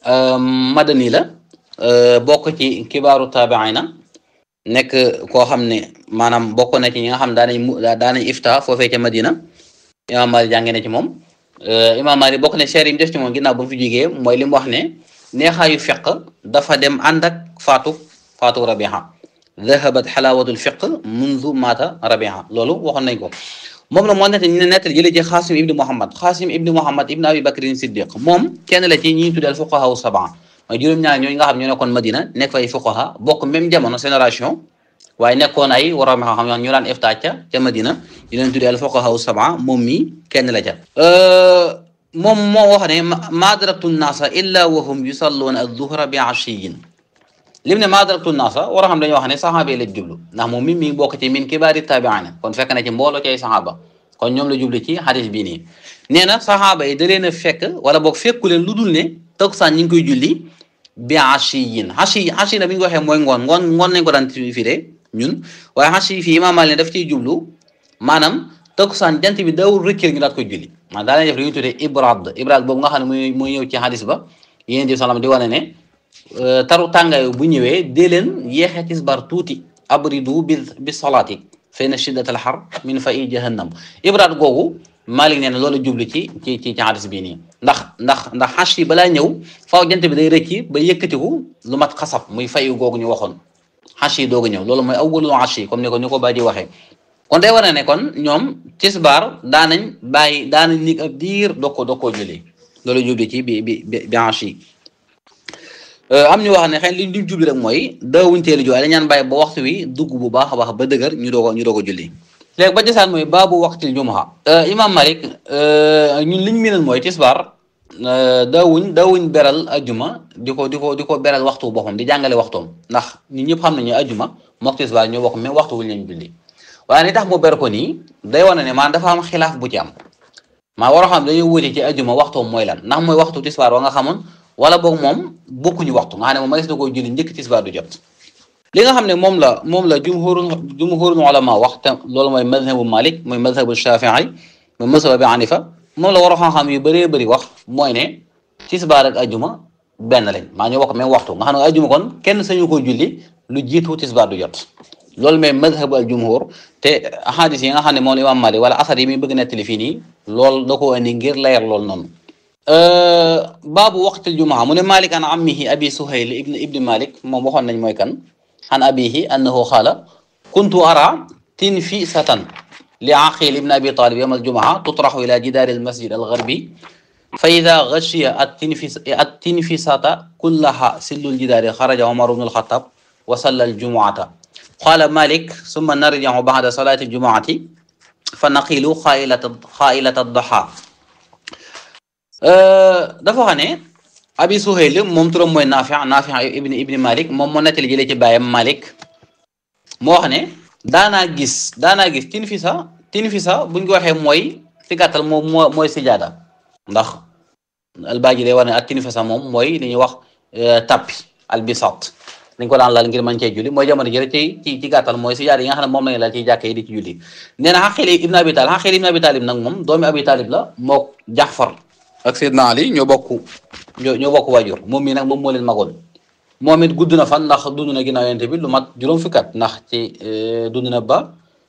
madani la bokk ci kibaaru taabiina nekk koo xam ne maanaam bokk na ci ñi nga xam daanañ ifta foofee ca Madina imam Malik jàngee na ci moom imam Malik bokk ne cher yi mu def ci moom ginnaaw ba mu fi jógee mooy li mu wax ne neexaayu fiq dafa dem ànd ak faatu Rabi'a dhahabat xalaawatul fiq mundu maata Rabi'a loolu waxoon nañ ko moom la moo nettali jëlee ci Xaasim ibni Muhammad ibni Abi Bakrin Siddiq moom kenn la ci ñi tuddee fuqaha sab'a mooy juróom-ñaar ñooñu nga xam ñoo nekkoon Madina nekk fay fuqaha bokk même jamono génération waaye nekkoon ay waroom xam ñu daan ifta ca Madina di leen tuddee fuqaha sab'a moom mi kenn la ca moom moo wax ne ma adraktu nnaasa illa wa hum yusalluuna adh-dhuhra bi ashiyin lim ne ma adraktu nnaasa war a xam dañoo wax ne saxaaba yi la jublu ndax moom mi bokk ci min kibaari taabiina kon fekk na ci mbooloo ci ay saxaaba kon ñoom la jublu ci xadis bii nii nee na saxaaba yi da leen a fekk wala boog fekku leen lu dul ne takkusaan ñi ngi koy julli bi ashiyin ashi na bi ñu ko waxee mooy ngoon nañ ko daan firee ñun waaye ashi fii Imaam Maalik ne daf ciy jublu maanaam takkusaan jant bi dawul rëccël ñu daat koy julli maanaam daa leen def li ñuy tuddee ibrad boobu nga xam ne muy ñëw ci xadis ba yéen di salam di wane ne taru tàngaay bu ñëwee dee leen yeexee tisbar tuuti abridu bi salaati fa inna shiddatal har min fa'i jahannam ibrad googu Malik nee na loolu jublu ci xadis bii nii ndax xas yi balaa ñëw faaw jant bi day rëcci ba yëkkatiku lu mat xasab muy fayu googu ñu waxoon xas yi doogu ñëw loolu mooy awwalu xas yi comme ni ko ba di waxee kon day wane ne kon ñoom tisbar daanañ nig ab diir doo koo julli loolu jublu ci bi xas yi am ñu wax ne xëy li ñu jubli rek mooy daawuñ teelu ji waaye dañaan bàyyi ba waxtu wi dugg bu baax a baax ba dëgër ñu doog a julli léegi ba jësaan mooy baabu waqtil jumaa imam Malik ñun liñ miinal mooy tisbar daawuñ beral ajjuma di ko beral waxtu boppam di jàngale waxtoom ndax ñun ñëpp xam nañu ajjuma mook tisbar ñoo bokk même waxtu wuñ leen julli waaye li tax mu ber ko nii day wane ne maanaam dafa am xilaaf bu ci am maa war a xam dañuy wuute ci ajjuma waxtoom mooy lan ndax mooy waxtu tisbar wa nga xamoon wala boog moom bokkuñu waxtu nga xam ne moom ma gis na koy julli njëkk tisbar du jot li nga xam ne moom la jumhurul ulama wax te loolu mooy madhabu Malik mooy madhabu Shafi'i mooy madhabu Abi Hanifa moom la war a xam-xam yu bëree bëri wax mooy ne tisbaar ak ajjuma benn lañ maa ñoo bokk même waxtu nga xam ne ajjuma kon kenn sañu ko julli lu jiitu tisbaar du jot loolu mooy madhabu al jumhur te ahadis yi nga xam ne moom la imam Malik wala asar yi muy bëgg nettali fii nii loolu da ko indi ngir leer loolu noonu baabu waqtil jumaa mu ne Malik an ammihi abi Suhayl ibni Malik moom waxoon nañ mooy kan an abihi annahu qaala kuntu ara tinfisatan li Aqil ibn Abi Talib yawm al-jumu'a tutrahu ila jidari al-masjid al-gharbi fa idha ghashiya at-tinfisata kullaha sillu al-jidari kharaja Umar ibn al-Khattab wa salla al-jumu'ata qala Malik thumma narji'u ba'da salati al-jumu'ati fa naqilu kha'ilata ad-duha dafa xam ne abi Suhayl moom turam mooy Naafi' ibni Malik moom moo nettali jëlee ci baayam Malik moo wax ne daanaa gis tinfisa buñ ko waxee mooy ci gàttal moom mooy sijaada ndax albaaji day war ne ak tinfisa moom mooy li ñuy wax tappi albisat dañ ko daan lal ngir mën cee julli mooy jamono jëre ci gàttal mooy sijaada yi nga xam ne moom lañu lal ci jàkka yi di ci julli nee na Aqil ibn Abi Talib nag moom doomi Abi Talib la mook Jaxfar ak Seydina Ali ñoo bokk waajur moom mii nag moom moo leen magoon moom it gudd na fan ndax dund na ginnaaw yonent bi lu mat juróom fukki at ndax ci dund na ba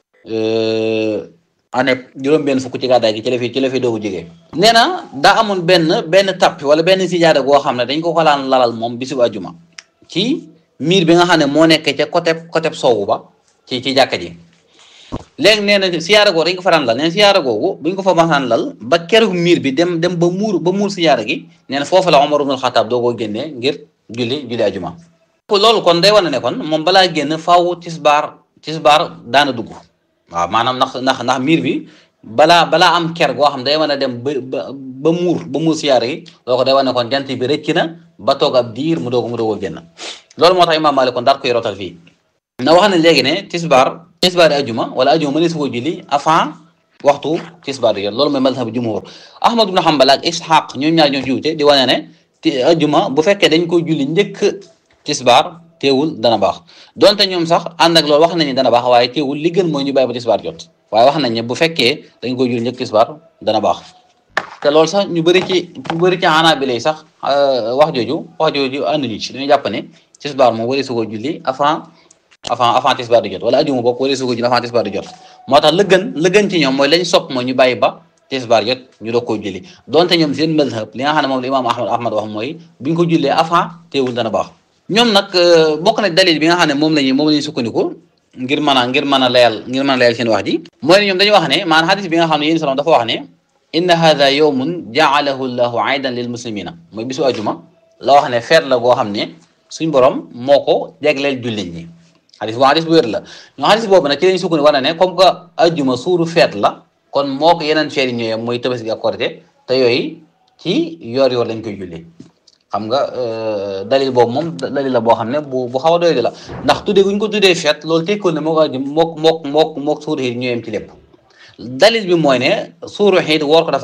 année juróom-benn fukk ci gàddaay gi ci la fi doogu jógee nee na daa amoon benn tappi wala benn sijaada goo xam ne dañ ko laan lalal moom bisu àjjuma ci miir bi nga xam ne moo nekk ca côté soowu ba ci jàkka ji léegi nee na siyaara googu dañ ko faraan lal nee na siyaara googu buñ ko fa masaan lal ba keroog miir bi dem ba muur siyaara gi nee na foofu la Umar ibn al-Khattab doo koo génnee ngir julli ajuma loolu kon day wane ne kon moom balaa génn faaw tisbaar daana dugg waaw maanaam ndax miir bi balaa am ker goo xam day mën a dem ba muur siyaare gi loo ko day wane kon jant bi rëcc na ba toog ab diir mu doog a génn loolu moo tax Imaam Maalik kon daal koy rotal fii na wax ne léegi ne tisbaar ajuma wala ajuma mënees koo julli avant waxtu tisbaar di jot loolu mooy mazhab jumhur Ahmad ibn Hanbal ak Ishaq ñoom ñaar ñoo jiwte di wane ne ajuma bu fekkee dañ koy julli njëkk tisbaar teewul dana baax donte ñoom sax ànd ak loolu wax nañu dana baax waaye teewul li gën mooy ñu bàyyi ba tisbaar jot waaye wax nañ ne bu fekkee dañ koy julli njëkk tisbaar dana baax te loolu sax ñu bëri ci Hanaabila sax wax jooju ànduñu ci dañuy jàpp ne tisbaar moom wari su ko julli avant tisbaar di jot wala ajuma bokk wari su ko julli avant tisbaar di jot moo tax la gën ci ñoom mooy lañ sopp mooy ñu bàyyi ba tisbaar jot ñu doog koo julli donte ñoom seen mazhab li nga xam ne moom la imaam Ahmad wax mooy buñ ko jullee avant teewul dana baax ñoom nag bokk na dalil bi nga xam ne moom lañuy sukkandiku ngir mën a layal seen wax ji mooy ne ñoom dañuy wax ne maanaam hadis bi nga xam ne yéen salaam dafa wax ne inna hadha yawmun ja'alahu llahu aydan lil muslimina mooy bisu ajuma la wax ne feet la goo xam ne suñ borom moo ko jagleel jullit ñi hadis bu wér la ñoo hadis boobu nag ci lañu sukkandiku war na ne comme que ajuma suuru feet la kon moo ko yeneen feet yi ñëwee mooy tabaski ak korite te yooyu ci yoor lañ koy julli xam nga dalil boobu moom dalil la boo xam ne bu xaw a doy di la ndax tuddee guñ ko tuddee feet loolu tekkoon ne moo ko ajum mook suuru xiit ñëwee ci lépp dalil bi mooy ne suuru xiit woor ko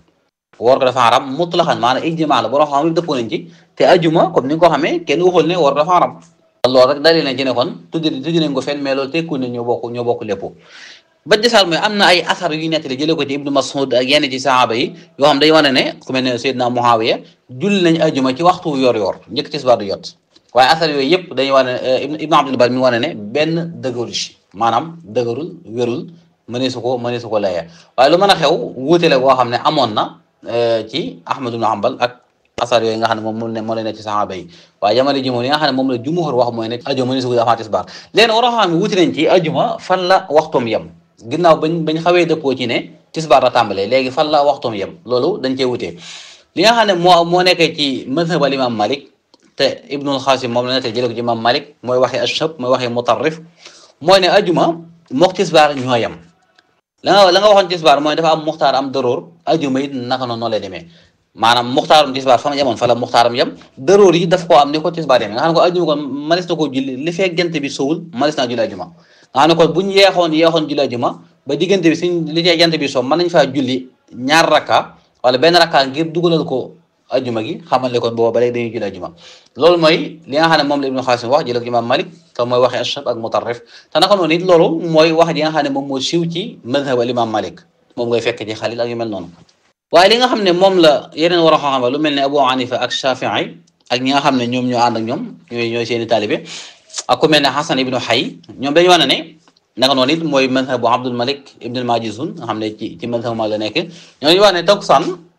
dafa haram mutlaxan maanaam ijmaa la borom xam ne dëppoo nañ ci te ajuma comme ni nga ko xamee kenn waxul ne woor ko dafa haram loolu rek dalil nañ ci ne kon tuddi nañ ko fenn mais loolu tekkoon ne ñoo bokk lépp ba desaal mooy am na ay asar yu nettali jëlee ko ci Ibnu Mas'ud ak yenn ci sahaaba yi yoo xam day wane ne ku mel ne Seydina Muawiya julli nañ ajuma ci waxtu yor njëkk tisbaar du jot waaye asar yooyu yëpp dañuy wane Ibnu Abdul Bar mi wane ne benn dëgërul ci maanaam dëgërul wérul mëneesu ko layee waaye lu mën a xew wuutele goo xam ne amoon na ci Ahmad ibn Hanbal ak asar yooyu nga xam ne moo lay ne ci sahaaba yi waaye jamono ji moom li nga xam ne moom la jumhur wax mooy ne ajuma mëneesu ko avant tisbaar léegi war a xam ne wuute nañ ci ajuma fan la waxtoom yem ginnaaw bañ xawee dëppoo ci ne tisbaar la tàmbalee léegi fan la waxtoom yem loolu dañ cee wutee li nga xam ne moo nekkee ci mazhab al imam Malik te Ibnul Xaasim moom la nettee jëlee ko ci imam Malik mooy waxee Ashhab mooy waxee Mutarrif mooy ne ajuma mook tisbaar ñoo yem la nga waxoon tisbaar mooy dafa am muxtaar am daroor ajuma it naka noonu lay demee maanaam muxtaarum tisbaar fa ma yemoon fa la muxtaaram yem daroor yi daf koo am ni ko tisbaar yem nga xam ne ko ajuma kon manis na koo julli li fekk jant bi sowul manis naa julli ajuma nga xam ne kon buñ yeexoon julli ajuma ba diggante bi suñ li cee jant bi soo mën nañ faa julli ñaar rakka wala benn rakka ngir dugalal ko ajuma gi xamal ne kon booba ba léegi dañuy julli ajuma loolu mooy li nga xam ne moom la Ibnu Xaasim wax jëlee ko imam Malik te mooy waxee Ashhab ak Mutarrif te naka noonu it loolu mooy wax ji nga xam ne moom moo siiw ci madhab al imam Malik moom ngay fekk ci Xalil ak yu mel noonu waaye li nga xam ne moom la yeneen war a xam lu mel ne Abu Hanifa ak Shafii ak ñi nga xam ne ñoom ñoo ànd ak ñoom ñooy seeni taalibe ak ku mel ne Hasan ibnu Hay ñoom dañu wax ne naka noonu it mooy madhabu Abdul Malik ibn al-Majishun nga xam ne ci madhabu ma la nekk ñoo dañu wax ne takkusaan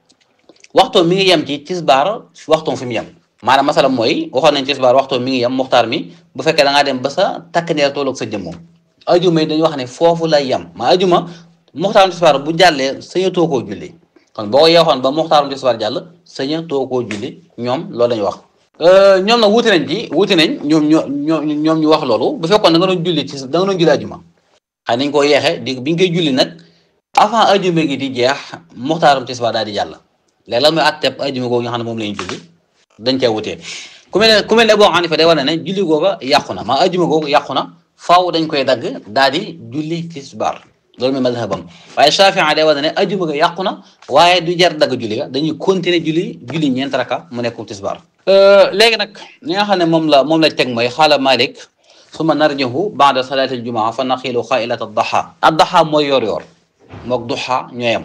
waxtoom mi ngi yem ci tisbaar waxtoom fi mu yem maanaam masala mooy waxoon nañ tisbaar waxtoom mi ngi yem muxtaar mi bu fekkee da ngaa dem ba sa takk ndeer tolloog sa jëmmoo ajuma yi dañuy wax ne foofu lay yem maa ajuma muxtaarum tisbaar bu jàllee sañatoo koo julli kon boo ko yeexoon ba muxtaarum tisbaar jàll sañatoo koo julli ñoom loolu lañu wax ñoom nag wuute nañ ñoom ñu wax loolu bu fekkoon da nga doon julli ajuma xëy nañ koo yeexe bi nga koy julli nag avant ajuma gi di jeex muxtaarum tisbaar daal di jàll léegi lan mooy atteb ajuma googu nga xam ne moom la ñuy julli dañ cee wutee ku mel ne Abu Hanifa day wane ne julli googa yàqu na maa ajuma googu yàqu na faaw dañ koy dagg daal di julli tisbaar loolu mooy mazhabam waaye Shafii day wane ne ajuma ga yàqu na waaye du jar dagg julli ga dañuy continuer julli ñeent raka mu nekk tisbaar léegi nag li nga xam ne moom la teg mooy xaala Malik summa narjihu ba'da salaati aljumaa fa naxilu xailat addaxa mooy yor mook duxa ñooyam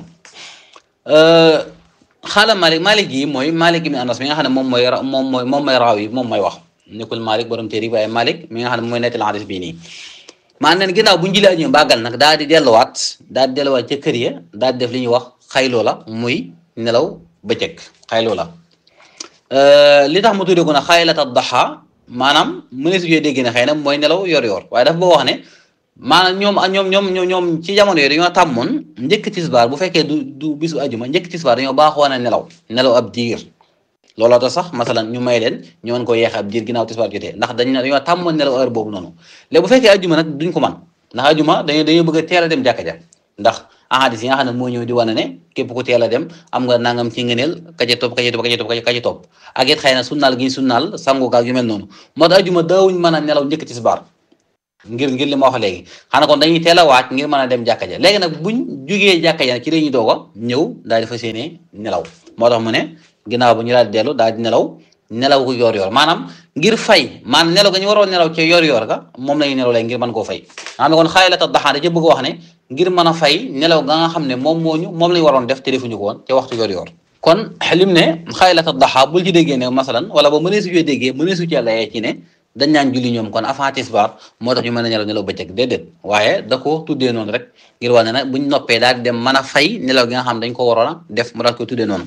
xaala Malik yi mooy Malik ibn Anas mi nga xam ne moom mooy raaw yi moom mooy wax nekkul Malik borom téere waaye Malik mi nga xam ne mooy nettali hadis bii nii maanaam ginnaaw bu ñu jullee ajuma bàggal nag daal di delluwaat ca kër ya daal di def li ñuy wax xayloo la muy nelaw bëccëg xayloo la li tax mu tuddee ko nag xaylata daxa maanaam mënees yooyu dégg ne xëy na mooy nelaw yor waaye dafa boo wax ne maanaam ñoom ci jamono yooyu dañoo tàmmoon njëkk tisbaar bu fekkee du bisu ajuma njëkk tisbaar dañoo baaxoo na nelaw ab diir looloo tax sax masalan ñu may leen ñu mën ko yeexe ab diir ginnaaw tisbaar jotee ndax dañ ne dañoo tàmmoon nelaw heure boobu noonu léegi bu fekkee ajjuma nag duñ ko man ndax ajjuma dañoo bëgg a teel a dem jàkka ja ndax ahadis yi nga xam ne moo ñëw di wane ne képp ku teel a dem am nga nangam ci ngëneel kaca topp ak it xëy na sunnaal gi sunnaal sangu gaag yu mel noonu moo tax ajjuma daawuñ mën a nelaw njëkk tisbaar ngir li ma wax léegi xanaa kon dañuy teel a waaj ngir mën a dem jàkka ja léegi nag buñ jugee jàkka ja ci la ñuy doog a ñëw daal di fas yéene nelaw moo tax mu ne ginnaaw bu ñu daal di dellu daal di nelaw ko yor maanaam ngir fay maanaam nelaw ga ñu waroon nelaw ci yor ga moom lañuy nelaw léegi ngir mën koo fay xam ne kon xaylata daxaa da ca bëgg wax ne ngir mën a fay nelaw ga nga xam ne moom lañu waroon def te defuñu ko woon ca waxtu yor kon lim ne xaylata daxaa bul ci déggee ne masalan wala ba mënee su cee déggee mënee su cee layee ci ne dañ naan julli ñoom kon avant tisbaar moo tax ñu mën a nelaw bëccëg déedéet waaye da ko tuddee noonu rek ngir wax ne nag buñ noppee daal di dem mën a fay nelaw gi nga xam dañ ko waroon a def mu daal koy tuddee noonu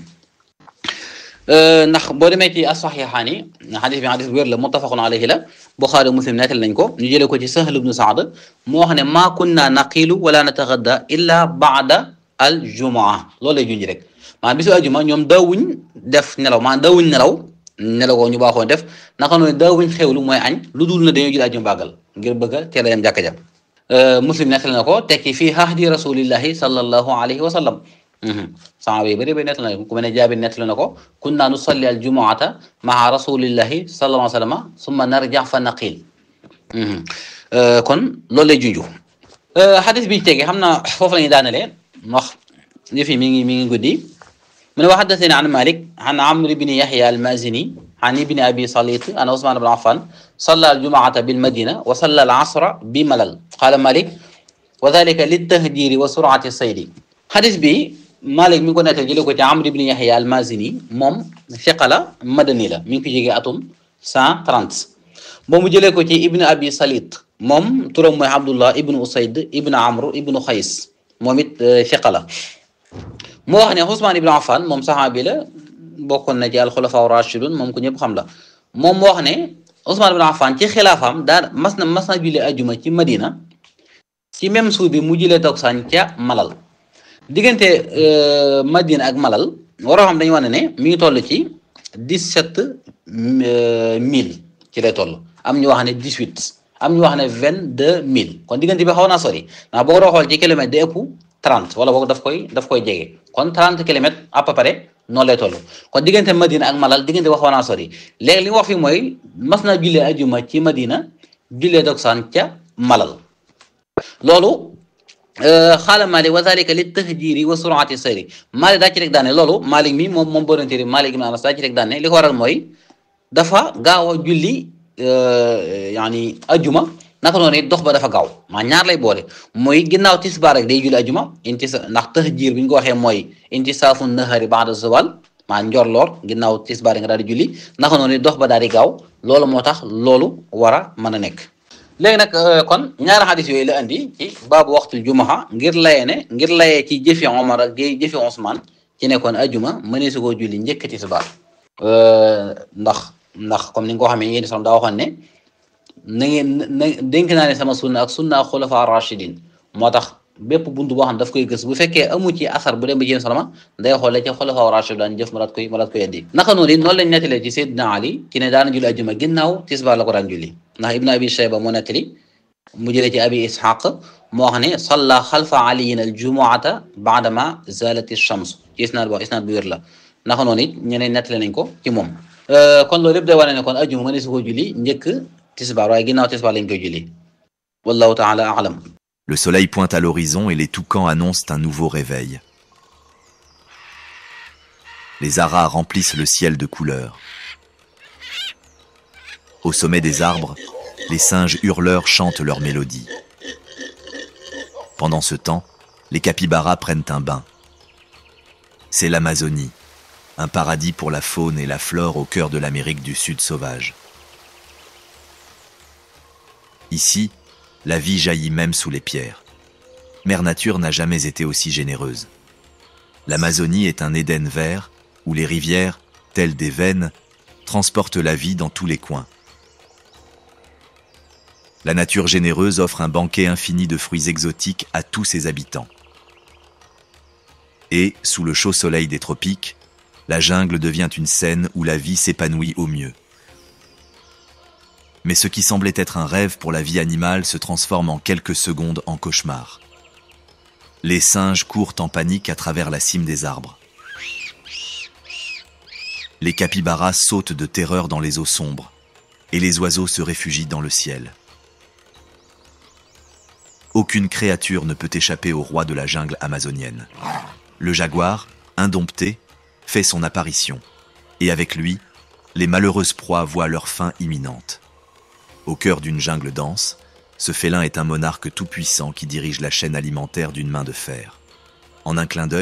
ndax boo demee ci as-saxiixaani xadis bi xadis bu wér la muttafaqun alayhi la Buxaari Muslim nettali nañ ko ñu jëlee ko ci Sahl ibnu Saad moo wax ne maa kunna naqilu wala natagadda illa baada al jumaa loolu lay junj rek maanaam bisu ajuma ñoom daawuñ def nelaw maanaam daawuñ nelaw ko ñu baaxoon def naka noonu daawuñ xewlu mooy añ lu dul na dañoo jël ajuma bàggal ngir bëgg a teel a dem jàkka ja Muslim nettali na ko tekki fii ahdi rasulillahi sallallahu alayhi wa sallam saxaaba yi bëri bëri nettali na ko ku mel ne Jaabir nettali na ko kunna nusalli al jumuata maa rasulillahi sallallahu alayhi wa sallam summa narja fa naqil kon loolu lay junju xadis bi tege xam naa foofu la ñuy daanelee wax yëf yi mi ngi guddi mu ne wa haddathani an Malik an Amr ibn Yahya al-Mazini an ibni Abi Salit an Usman ibn Affan salla al jumuata bil Madina wa salla al asra bi Malal qala Malik wa dhalika lit tahdiri wa sur'ati saydi xadis bi Malik mi ngi ko nettal jëlee ko ci Amr ibn Yahya al-Mazini moom fiqa la madani la mi ngi ko jógee atum 130 moom mu jëlee ko ci Ibn Abi Salit moom turam mooy Abdullah ibn Usayd ibn Amr ibn Xays moom it fiqa la moo wax ne Usman ibn Affan moom saxaabi la bokkoon na ci al-Xulafaa ar-Raashidun moom ku ñëpp xam la moom moo wax ne Usman ibn Affan ci xilaafaam daa mas na julli ajuma ci Madina ci même suuf bi mu jëlee takkusaan ca Malal diggante Madina ak Malal waroo xam dañu wax ne mi ngi toll ci 17 000 ci lay toll am ñu wax ne 18 am ñu wax ne 22 000 kon diggante bi xaw naa sori ndax boo ko xool ci kilomètre day ëpp 30 wala boog daf koy jege kon 30 kilomètres à peu près noonu lay toll kon diggante Madina ak Malal diggante bi xaw naa sori léegi li nga wax fi mooy mas naa jullee ajuma ci Madina jullee takkusaan ca Malal loolu xaala Malik wa zalika li tahjiri wa surati sayri Malik daa ci rek daane loolu Malik mi moom borantéri Malik ibn Anas daa ci rek daane li ko waral mooy dafa gaaw a julli yaani ajuma naka noonu dox ba dafa gaaw maa ñaar lay boole mooy ginnaaw tisbaar rek day julli ajuma ndax tahjir bi ñu ko waxee mooy intisaafu nahari ba'da zawal maa njorloor ginnaaw tisbaar nga daal di julli naka noonu dox ba daal di gaaw loolu moo tax loolu war a mën a nekk léegi nag kon ñaari xadis yooyu la andi ci baabu waxtul jumaa ngir layee ci jëfi Omar ak jëfi Ousmane ci nekkoon ajuma mënee su koo julli njëkk tisbaar ndax comme ni nga ko xamee yéen sax daa waxoon ne na ngeen dénk naa ne sama sunna ak sunna xulafa rachidin moo tax bépp buntu boo xam ne daf koy gës bu fekkee amu ci asar bu dem ba jéem salama day xoole ci xulafa rachid daan jëf ma daat koy indi naka noonu noonu lañ nettalee ci Seydina Ali ci ne daana julli ajuma ginnaaw tisbaar la ko daan julli ndax Ibn Abi Shayba moo nettali mu jëlee ci Abi Ishaq moo xam ne salla xalfa aliyin al jumuata baadama zalati shams ci isnaad bu wér la naka noonu it ñeneen nettali nañ ko ci moom kon loolu lépp day wane ne kon ajuma mëne su ko julli njëkk tisbaar waaye ginnaaw tisbaar lañ koy julli wallahu taala a'lam. Le soleil pointe à l'horizon et les toucans annoncent un nouveau réveil. Les aras remplissent le ciel de couleurs. Au sommet des arbres, les singes hurleurs chantent leur mélodie. Pendant ce temps, les capybaras prennent un bain. C'est l'Amazonie, un paradis pour la faune et la flore au cœur de l'Amérique du Sud sauvage. Ici, la vie jaillit même sous les pierres. Mère Nature n'a jamais été aussi généreuse. L'Amazonie est un Éden vert où les rivières, telles des veines, transportent la vie dans tous les coins. La nature généreuse offre un banquet infini de fruits exotiques à tous ses habitants. Et, sous le chaud soleil des tropiques, La jungle devient une scène où la vie s'épanouit au mieux. Mais ce qui semblait être un rêve pour la vie animale se transforme en quelques secondes en cauchemar. Les singes courent en panique à travers la cime des arbres. Les capybaras sautent de terreur dans les eaux sombres, et les oiseaux se réfugient dans le ciel. Aucune créature ne peut échapper au roi de la jungle amazonienne. Le jaguar, indompté, fait son apparition, et avec lui, les malheureuses proies voient leur fin imminente. Au cœur d'une jungle dense, ce félin est un monarque tout-puissant qui dirige la chaîne alimentaire d'une main de fer. En un clin d'œil,